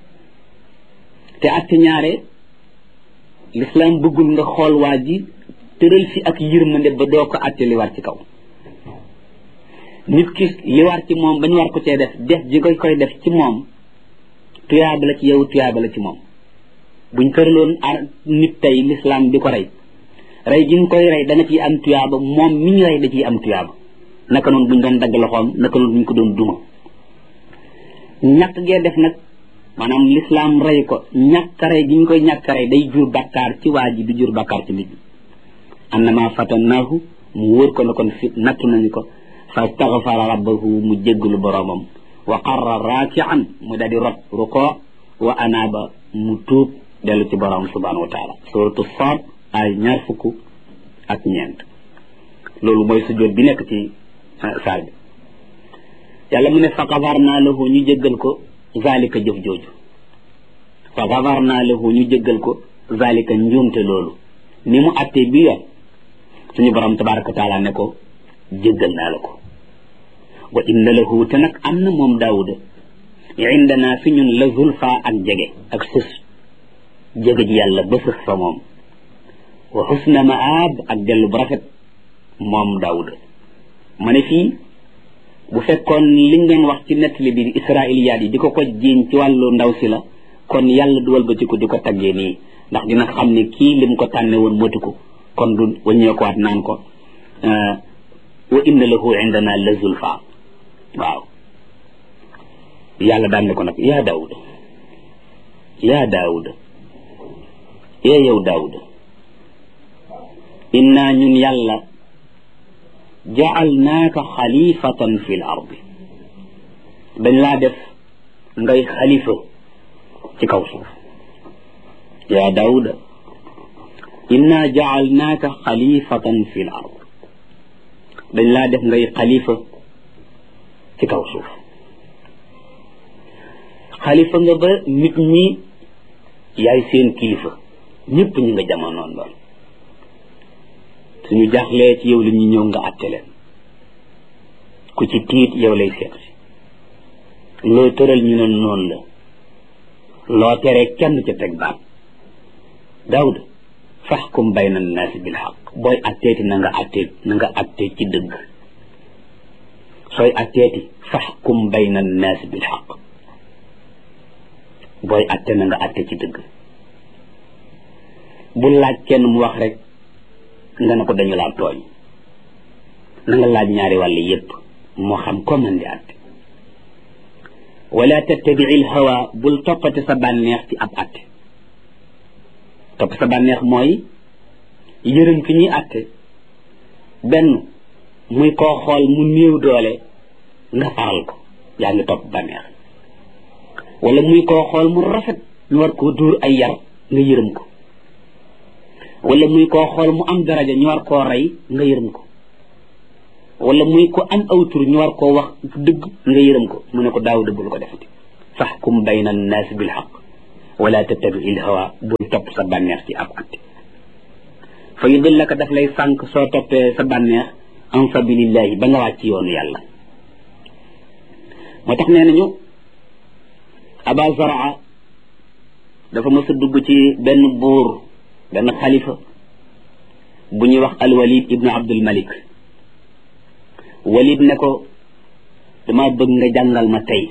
te àtte ñaare l'islam bëggul nga xool waa ji tëral fi ak yërmande ba doo ko àtte li war ci kaw nit ki li war ci moom ba ñu war ko cee def def ji koy koy def ci moom tuyaaba la ci yow tuyaaba la ci moom buñ tëraloon ar nit tey l'islam di ko rey rey gi ñu koy rey dana ciy am tuyaaba moom mi ñu rey da ciy am tuyaaba naka noonu buñ doon dagg loxoom naka noonu buñ ko doon duma ñàkk gee def nag maanaam l'islam rey ko ñàkk rey gi ñu koy ñàkk rey day jur bakkaar ci waa ji du jur bakkaar ci nit ñi annama fatannaahu mu wóor ko ne kon fi nattu nañu ko fastaghfara rabbahu mu jéggalu boroomam wa qarra raaki'an mu daal di rot ruko wa anaaba mu tuub dellu ci boroom subhanahu wa taala suratu Saad ay ñaar fukk ak ñeent loolu mooy sujjóot bi nekk ci saar bi yàlla mu ne fa gafarnaa lahu ñu jéggal ko zalika jëf jooju fa gafarnaa lahu ñu jéggal ko zalika njuumte loolu ni mu attee bi yoon suñu borom tabaraka wa taala ne ko jéggal naa la ko wa inna lahu te nag am na moom daawuda indana fi ñun la zulfa ak jege ak sës jege ji yàlla ba sës fa moom wa xusna maab ak dellu bu rafet moom daawuda ma ne fii bu fekkoon liñ doon wax ci nettali bi israiliyaat yi di ko ko jiiñ ci wàllu ndaw si la kon yàlla duwal ba ci ko di ko taggee nii ndax dina xam ne kii lim ko tànne woon motu ko kon du waññeekuwaat naan ko wa inna lahu indana la zulfa waaw yàlla daan ne ko nag yaa daawuda yaa daawuda ee yow daawuda inna ñun yàlla ja'alnaaka xalifatan fi l ardi dañ laa def ngay xalifa ci kaw suuf yaa daawuda inna ja'alnaaka xalifatan fi l ard dañ laa def ngay xalifa ci kaw suuf xalifa nga ba nit ñi yaay seen kilifa ñëpp ñu nga jamonoon lool suñu jaaxlee ci yow li ñu ñëw nga àtte leen ku ci tiit yow lay seet si loo tëral ñu ne noonu la loo tere kenn ca teg baat daawuda faxkum bayna annaasi bil xaq booy atteeti na nga attee na nga attee ci dëgg sooy atteeti faxkum bayna annaasi bil xaq booy atte na nga atte ci dëgg bu laaj kenn mu wax rek nga ne ko dañu laa tooñ na nga laaj ñaari wàll yépp moo xam ko mën di atte wala tattabi'il hawa bul toppate sa bànneex ci ab atte topp sa bànneex mooy yërëm ki ñuy atte benn muy koo xool mu néew doole nga faral ko yaa ngi topp bànneex wala muy koo xool mu rafet ñu war koo dóor ay yar nga yërëm ko wala muy koo xool mu am daraja ñu war koo rey nga yërëm ko wala muy ko am aw tur ñu war koo wax dëgg nga yërëm ko mu ne ko daaw dëggul ko defati faxkum bayna annaasi bilxaq wala tattabi il hawa bul topp sa bànneex ci ab atte fa yudillaka daf lay sànq soo toppee sa bànneex an sabilillahi ba nga wàcc yoonu yàlla moo tax nee nañu aba zaraa dafa mës a dugg ci benn buur benn xalifa bu ñuy wax alwalid ibnu abdul malik walid ne ko dama bëgg nga jàngal ma tey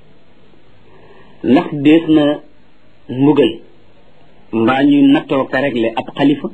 ndax dees na mbugal mbaa ñuy nattoo ka réglé ab xalifa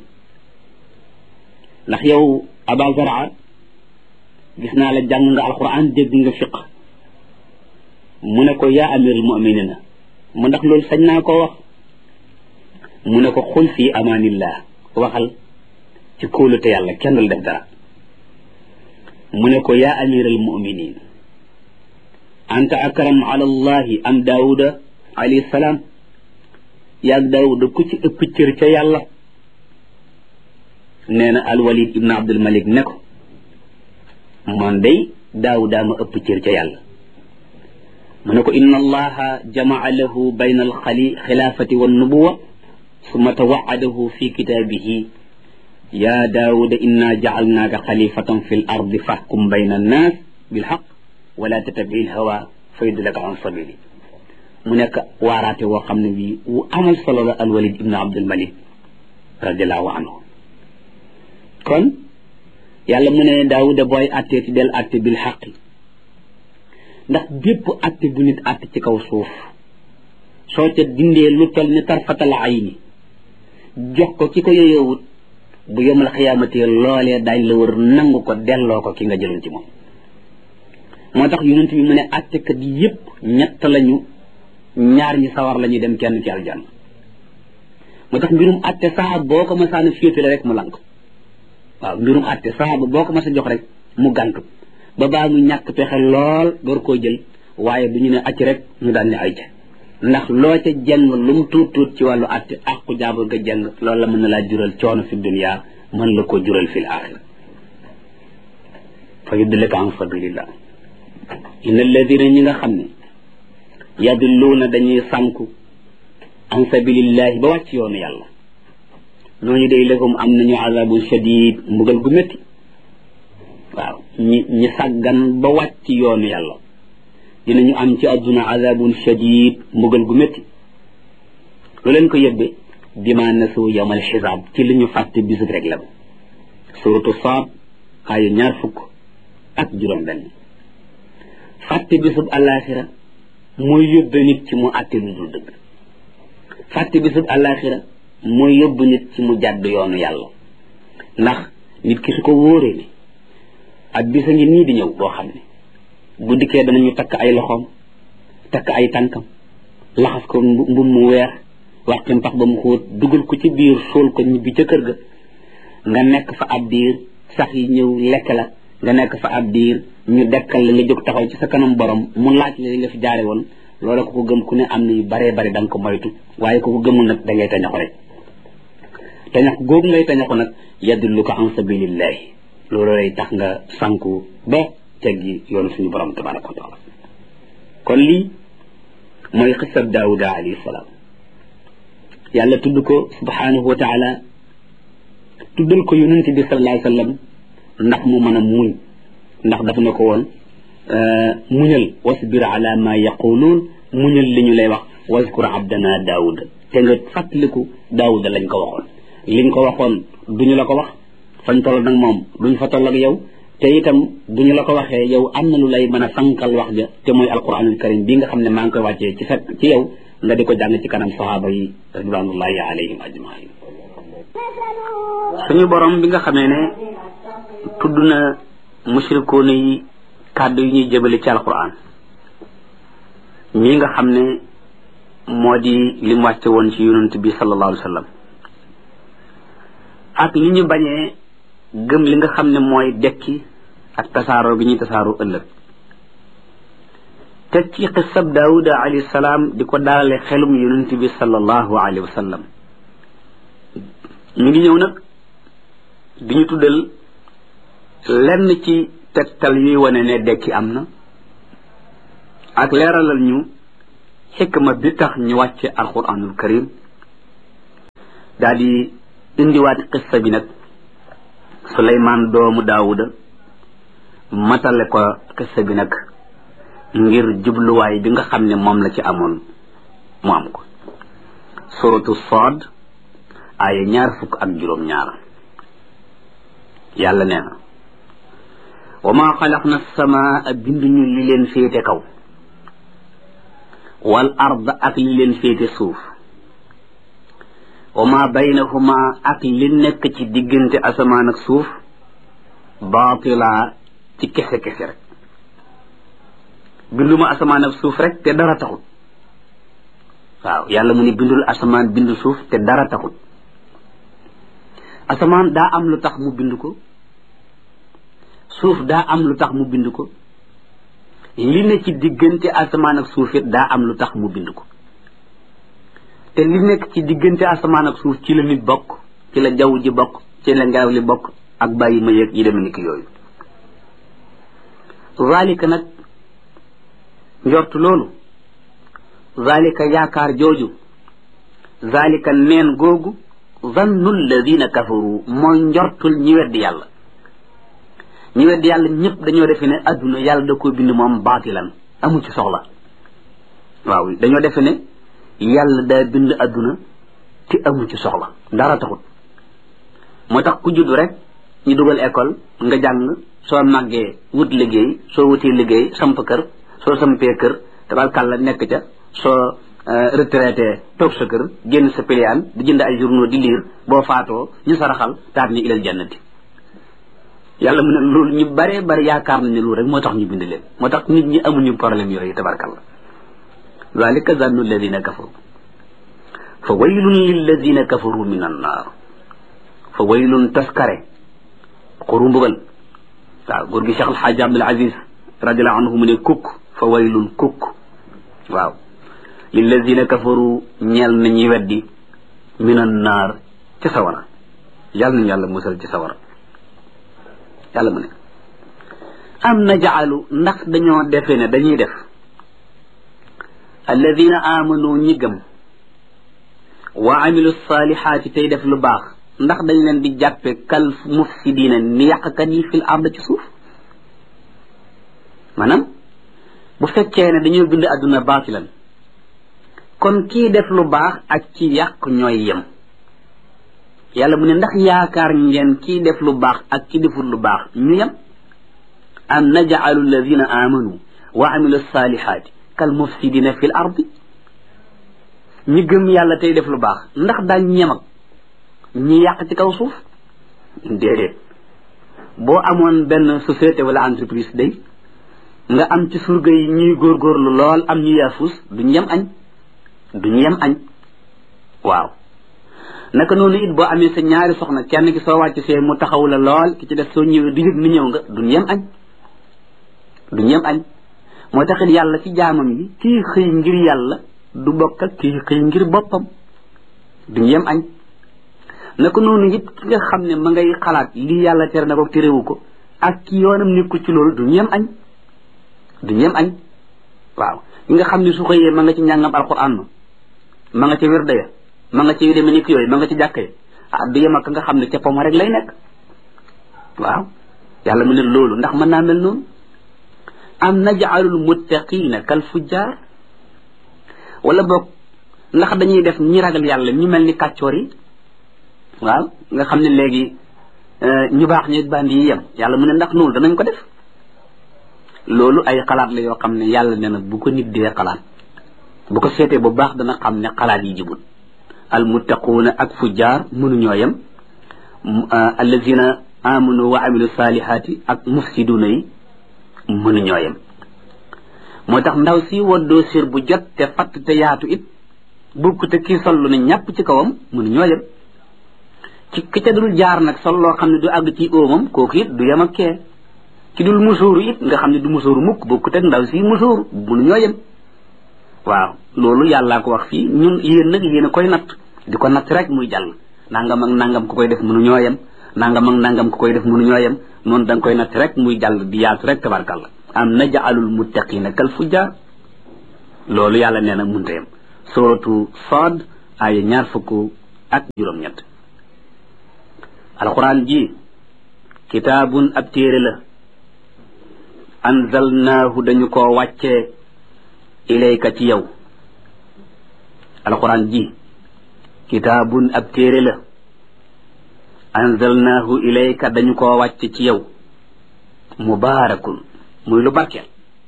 ndax yow aba zaraa gis naa la jàng nga alquran dégg nga fiq mu ne ko yaa amirul muminina mu ndax loolu sañ naa koo wax mu ne ko xul fii amaanillah waxal ci kóolute yàlla kenn dul def dara mu ne ko yaa amiral muminin anta akram ala allahi am daawuda alayhi salaam yaag daawuda ku ci ëpp cër ca yàlla nee na alwalid ibn abdul malik ne ko man day daawuda ma ëpp cër ca yàlla mu ne ko inna allaha jamaa lahu bayna alxali xilaafati wa nubuwa summa tawaadahu fi kitaabihi ya daawuda inna jacalnaaka xalifatan fi l ardi faxkum bayna annaas bilxaq wala tattabi lhawa fa yudlaka an sabili mu nekk waaraate woo xam ne bii wu amal solo la alwalid ibn abdul malik radiallahu anhu kon yàlla mu ne daawuda booy attee ci del atte bil xaqi ndax bépp atte bu nit atte ci kaw suuf soo ca dindee lu tol ni tarfatal ayni jox ko ki ko yoyowut bu yomal xiyaamati loolee daañ la war nangu ko delloo ko ki nga jëloon ci moom moo tax yonent bi mu ne attekat yépp ñett lañu ñaar ñi sawar la ñuy dem kenn ci aljanna moo tax mbirum atte saxaab boo ko masaana féetale rek mu lank waaw mbirum atte saxaaba boo ko mas a jox rek mu gànt ba baa mu ñàkk pexe lool door koo jël waaye du ñu ne acc rek ñu daan ne ay ca ndax loo ca jàng lu mu tuut tuut ci wàllu atte aqu jaabur nga jàng loolu la mën na laa jural coono fi dunya mën la ko jural fil axira fa yudlika an sabilillah inna alladina ñi nga xam ne yadulluuna dañuy sànku an sabilillahi ba wàcc yoonu yàlla ñooñu day lahum am nañu azabun shadid mbugal gu métti waaw ñi ñi sàggan ba wàcc yoonu yàlla dinañu am ci adduna azabun shadid mbugal gu métti lu leen ko yëbbe bima nasu yawmal xisaab ci li ñu fàtte bisub rek la ba suratu Saad aaya ñaar fukk ak juróom benn fàtte bisub alaxira mooy yóbbe nit ci mu àtte lu dul dëgg fàtte bisub alaxira mooy yóbbu nit ci mu jàdd yoonu yàlla ndax nit ki su ko wóoree ni ak bisa ngi nii di ñëw boo xam ne bu dikkee danañu takk ay loxoom takk ay tànkam laxas ko mbum mu weex waxtu mpax ba mu xóot dugal ko ci biir suul ko ñibbi ca kër ga nga nekk fa ab diir sax yi ñëw lekk la nga nekk fa ab diir ñu dekkal la nga jóg taxaw ci sa kanam borom mu laaj la li nga fi jaare woon loola ko ko gëm ku ne am na yu baree bari da nga ko moytu waaye ko ko gëmul nag da ngay tañaxu rek tañax googu ngay tañaxu nag yadullu ko an sabilillahi loolu lay tax nga sànku ba teggi yoonu suñu borom tabaraka wa taala kon lii mooy xisab daawuda alayhi salaam yàlla tudd ko subhanahu wa taala tuddal ko yonent bi sallallahu alayhi wa sallam ndax mu mën a muñ ndax dafa ne ko woon muñal wasbir ala ma yaquluun muñal li ñu lay wax waskur abdana daawuda te nga fàttaliku daawuda lañ ko waxoon liñ ko waxoon duñu la ko wax fañ toll nag moom duñ fa toll ak yow te itam duñu la ko waxee yow am na lu lay mën a sankal wax ja te mooy alquranul karim bi nga xam ne maa ngi koy wàccee ci fekk ci yow nga di ko jàng ci kanam sahaaba yi ridwanullahi alayhim ajmain suñu borom bi nga xamee ne tudd na mushrikoona yi kàddu yi ñuy jëbale ci alquran mii nga xam ne moo di li mu wàcce woon ci yonent bi sallallahu alayhi wa sallam ak li ñu bañee gëm li nga xam ne mooy dekki ak tasaaroo gi ñuy tasaaroo ëllëg teg ci xisab daawuda alayhi salaam di ko daalale xelum yonent bi sallallahu alayhi wa sallam ñu ngi ñëw nag di ñu tuddal lenn ci tegtal yuy wane ne dekki am na ak leeralal ñu xikma bi tax ñu wàcce alquranul karim daal di indiwaat qissa bi nag Suleymaan doomu Daawuda matale ko qissa bi nag ngir jubluwaay bi nga xam ne moom la ci amoon mu am ko suratu Saad aaya ñaar fukk ak juróom ñaar yàlla nee na wa maa xalaqna as-samaa binduñu li leen féete kaw wal arda ak li leen féete suuf wa maa baynahuma ak li nekk ci diggante asamaan ak suuf baatila ci kese kese rek binduma asamaan ak suuf rek te dara taxut waaw yàlla mu ni bindul asamaan bindu suuf te dara taxut asamaan daa am lu tax mu bind ko suuf daa am lu tax mu bind ko li ne ci diggante asamaan ak suuf it daa am lu tax mu bind ko te li nekk ci diggante asamaan ak suuf ci la nit bokk ci la jaww ji bokk ci la ngelaw li bokk ak bàyyi ma yeeg yi demee ni ki yooyu zalika nag njort loolu zalika yaakaar jooju zalika neen googu zannu alladina kafaru mooy njortul ñi weddi yàlla ñi weddi yàlla ñëpp dañoo defe ne adduna yàlla da ko bind moom baatilan amu ci soxla waaw dañoo defe ne yàlla daa bind adduna te amu ci soxla dara taxut moo tax ku judd rek ñu dugal école nga jàng soo màggee wut liggéey soo wutee liggéey samp kër soo sampee kër tabarkàlla nekk ca soo retraité toog sa kër génn sa piliyaan di jënd ay journaux di lire boo faatoo ñu saraxal taat ni ilal jannati yàlla mu ne loolu ñu bare bari yaakaar nañ ne loolu rek moo tax ñu bind leen moo tax nit ñi amuñu problème yooyu tabarkàlla zalika zannu alladina kafaru fa waylun lilladina kafaru min annaar fa waylun taskare xuru mbugal waaw góor gi Cheikh Alxaaji Abdul Aziz radiallahu anhu mu ne kukk fa waylun kukk waaw lilladina kafaru ñeel na ñi weddi min annaar ci sawara yàlla nañu yàlla musal ci sawara yàlla mu ne am najaalu ndax dañoo defe ne dañuy def alladina amanu ñi gëm wa amilu salihaati tey def lu baax ndax dañ leen di jàppe kal mufsidina ni yàqkat yi fil ard ci suuf maanaam bu fekkee ne dañoo bind adduna baatilan kon kii def lu baax ak ci yàq ñooy yem yàlla mu ne ndax yaakaar ngeen kii def lu baax ak ki deful lu baax ñu yem am naj'alu alladina amanu wa amilu salihaati kal mufsidina fil ardi ñi gëm yàlla tey def lu baax ndax daañ ñem ak ñi yàq ci kaw suuf déedéet boo amoon benn société wala entreprise day nga am ci surga yi ñuy góorgóorlu lool am ñu yaafus duñ yem añ duñ yem añ waaw naka noonu it boo amee sa ñaari soxna kenn ki soo wàcc see mu taxaw la lool ki ci def soo ñëwee du yëg ni ñëw nga duñ yem añ duñ yem añ moo taxit yàlla ci jaamam yi kii xëy ngir yàlla du bokk ak kii xëy ngir boppam duñ yem añ naka noonu it ki nga xam ne ma ngay xalaat lii yàlla tere na ko terewu ko ak ki yoonam nekku ci loolu duñ yem añ duñ yem añ waaw ki nga xam ne su xëyee ma nga ci njàngam alquran ma ma nga ci wirda ya ma nga ci yu demee nekk yooyu ma nga ci jàkka yi ah du yem ak nga xam ne ca poma rek lay nekk waaw yàlla mu ne loolu ndax mën naa mel noonu am naj'alul muttaqina kal fujjar wala boog ndax dañuy def ñi ragal yàlla ñu mel ni kàccoor yi waaw nga xam ne léegi ñu baax ñi bandi yi yem yàlla mu ne ndax noonu danañ ko def loolu ay xalaat la yoo xam ne yàlla ne na bu ko nit dee xalaat bu ko seetee bu baax dana xam ne xalaat yi jibul al muttaquuna ak fujjaar mënuñoo yem allazina amanu wa amilu salihaati ak mufsiduuna yi mënuñoo yem moo tax ndaw si woddoo sir bu jot te fatt te yaatu it bukk te kii sol lu ne ñàpp ci kawam mënuñoo yem ci ki ca dul jaar nag sol loo xam ne du àgg ci óomam kooku it du yem ak kee ki dul musóoru it nga xam ne du musóoru mukk bukk te ndaw si musóoru mënuñoo yem waaw loolu yàllaa ko wax fii ñun yéen nag yéen a koy natt di ko natt rek muy jàll nangam ak nangam ku koy def mënuñoo yem nangam ak nangam ku koy def mënuñoo yem noonu da nga koy natt rek muy jàll di yaatu rek tabarkalla am naj'alul muttaqina kal fujjar loolu yàlla nee na munta yem suratu Saad ay ñaar fukk ak juróom-ñett alquran ji kitaabun ab téere la anzalnaahu dañu koo wàccee ilayka ci yow alquran ji kitaabun ab téere la anzalnaahu ilayka dañu koo wàcce ci yow mubaarakun muy lu barkeel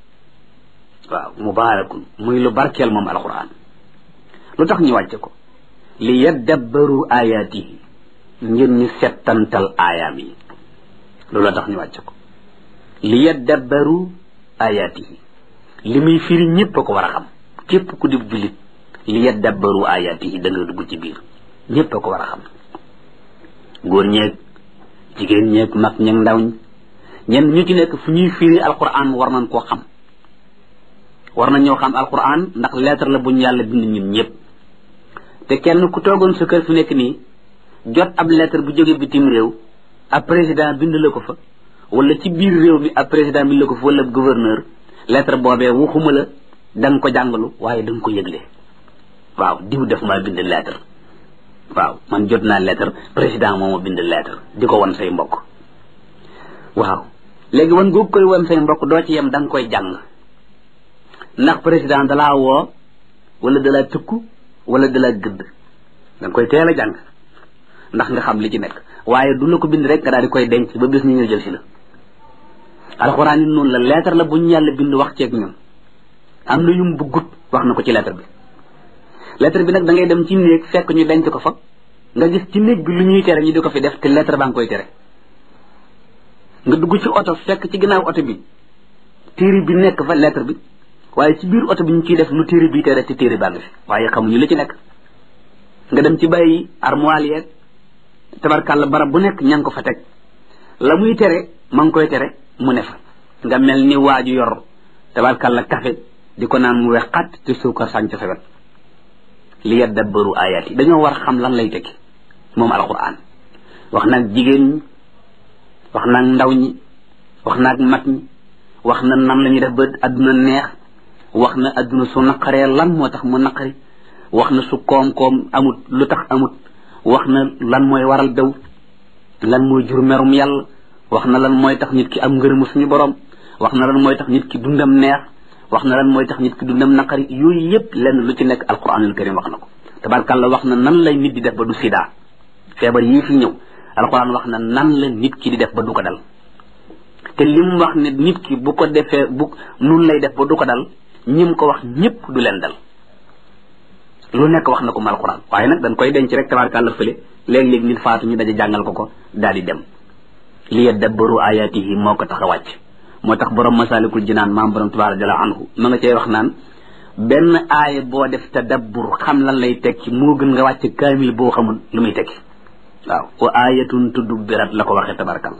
waaw mubaarakun muy lu barkeel moom alquran lu tax ñu wàcce ko li yaddabbaru ayaatihi ngir ñu settantal aayaam yi loolu tax ñu wàcce ko li yaddabbaru ayaatihi li muy firi ñëpp a ko war a xam képp ku dib jullit li yaddabbaru ayaatihi da nga dugg ci biir ñëpp a ko war a xam góor ñeeg jigéen ñeeg mag ñeeg ndaw ñi ñenn ñu ci nekk fu ñuy firi alquran war nañ koo xam war nañ ñoo xam alquran ndax lettre la buñ yàlla bind ñun ñëpp te kenn ku toogoon sa kër fi nekk nii jot ab lettre bu jóge bitim réew ab président bind la ko fa wala ci biir réew mi ab président bind la ko fa wala gouverneur lettre boobee waxuma la da nga ko jàngalu waaye da nga ko yëgle waaw diw def maa bind lettre waaw man jot naa lettre président moo ma bind lettre di ko wan say mbokk waaw léegi wan googu koy wan say mbokk doo ci yem da nga koy jàng ndax président dalaa woo wala dalaa tëkku wala dalaa gëdd da nga koy teel a jàng ndax nga xam li ci nekk waaye du la ko bind rek nga daal di koy denc ba bis ñu ñëw jël si la alxuraan yi noonu la lettre la bu ñu yàlla bind wax ceeg ñun am na yum buggut wax na ko ci lettre bi lettre bi nag da ngay dem ci néeg fekk ñu denc ko fa nga gis ci néeg bi lu ñuy tere ñu di ko fi def te lettre baa ngi koy tere nga dugg ci oto fekk ci ginnaaw oto bi téere bi nekk fa lettre bi waaye ci biir oto bi ñu ciy def lu téere bi tere te téere baa ngi fi waaye xamuñu li ci nekk nga dem ci bàyyi armoire yeeg tabarkàlla barab bu nekk ña ngi ko fa teg la muy tere ma ngi koy tere mu ne fa nga mel ni waaju yor tabarkàlla café di ko naan mu wex xat te suukar sànc sa wet li yaddabbaru ayaat yi dañoo war xam lan lay tekki moom alquran wax naag jigéen ñi wax naag ndaw ñi wax naag mag ñi wax na nan la ñuy def ba adduna neex wax na adduna su naqaree lan moo tax mu naqari wax na su koom-koom amut lu tax amut wax na lan mooy waral daw lan mooy jur merum yàlla wax na lan mooy tax nit ki am ngërëmu suñu borom wax na lan mooy tax nit ki dundam neex wax na lan mooy tax nit ki dundam naqari yooyu yëpp lenn lu ci nekk alquranul karim wax na ko tabarkàlla wax na nan lay nit di def ba du sida feebar yii fi ñëw alquran wax na nan la nit ki di def ba du ko dal te lim wax ne nit ki bu ko defee bu nun lay def ba du ko dal ñim ko wax ñëpp du leen dal lu nekk wax na ko mal alquran waaye nag dañ koy denc rek tabarkàlla fële léeg-léeg nit faatu ñu daje jàngal ko ko daal di dem li yaddabbaru ayatihi moo ko tax a wàcc moo tax borom masalikul jinaan maam borom tabaaraka jalla anhu ma nga cay wax naan benn aaya boo def tadabbur xam lan lay tekki moo gën nga wàcc kaamil boo xamul lu muy tekki waaw wa ayatun tudubbirat la ko waxee tabarakallah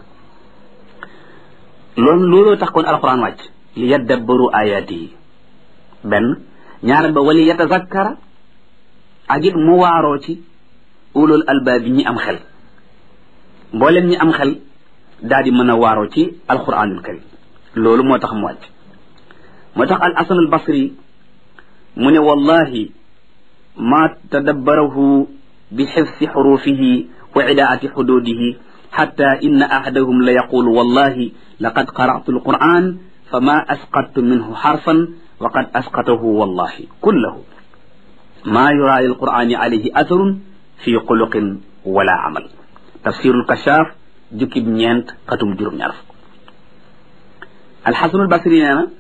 loolu looloo tax kon alquran wàcc li yaddabbaru ayatihi benn ñaar ba wali yatazakkara ak it mu waaroo ci ulul albaab yi ñi am xel mbooleen ñi am xel daal di mën a waaroo ci alquranul karim loolu moo tax mu wàcc moo tax al hasan al basri mu ne wallahi ma tadabbarahu bi xifsi xurufihi wa idaati xududihi xatta inna ahadahum la yaqulu wallahi laqad qara'tu alquran fama asqattu minhu xarfan wa qad asqatahu wallahi kullahu ma yura lilqurani alayhi atharun fi xuluqin wala amal tafsirul kashaaf jukkib ñeent xatum juróom ñaar fukk alxasanul basri nee na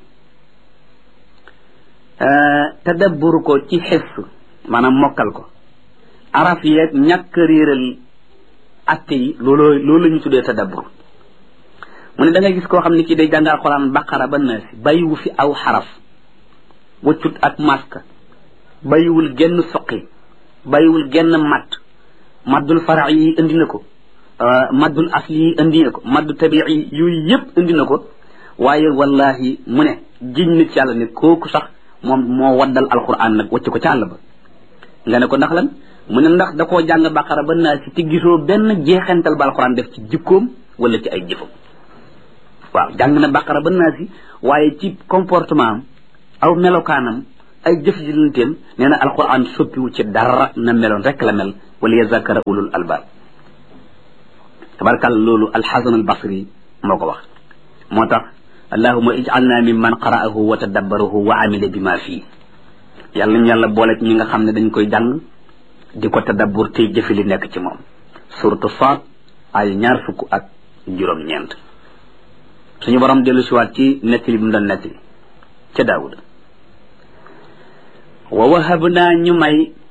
tadabbur ko ci xifs maanaam mokkal ko araf yeeg ñàkk réeral atte yi looloo loolu la ñu tuddee tadabbur mu ne da ngay gis koo xam ne kii day jàng alxuraan baqara ba naasi bàyyiwu fi aw xaraf waccut ak maska bàyyiwul genn soqi bàyyiwul genn matt maddul fara yi indi na ko maddul asli yi indi na ko maddu tabii yi yooyu yëpp indi na ko waaye wallahi mu ne giñ nit ci yàlla ne kooku sax moom moo waddal alquran nag wacc ko ca àll ba nga ne ko ndax lan mu ne ndax da koo jàng baqara ba naa si te gisoo benn jeexental ba alquran def ci jikkoom wala ci ay jëfam waaw jàng na baqara ba naa si waaye ci comportement am aw melokaanam ay jëf ji lanteem nee na alquran soppiwu ci dara na meloon rek la mel wala yazakara ulul albab tabarkal loolu alxasan albasri moo ko wax moo tax allahuma ij'alna mimman qara'ahu wa tadabbarahu wa amila bima fii yàlla ñu yàlla boole ci ñi nga xam ne dañ koy jàng di ko tadabbur tey jëfe li nekk ci moom suratu Faat ay ñaar fukk ak juróom-ñeent suñu borom dellu siwaat ci nettali bi mu doon nettali ca Daawuda wa wahabnaa ñu may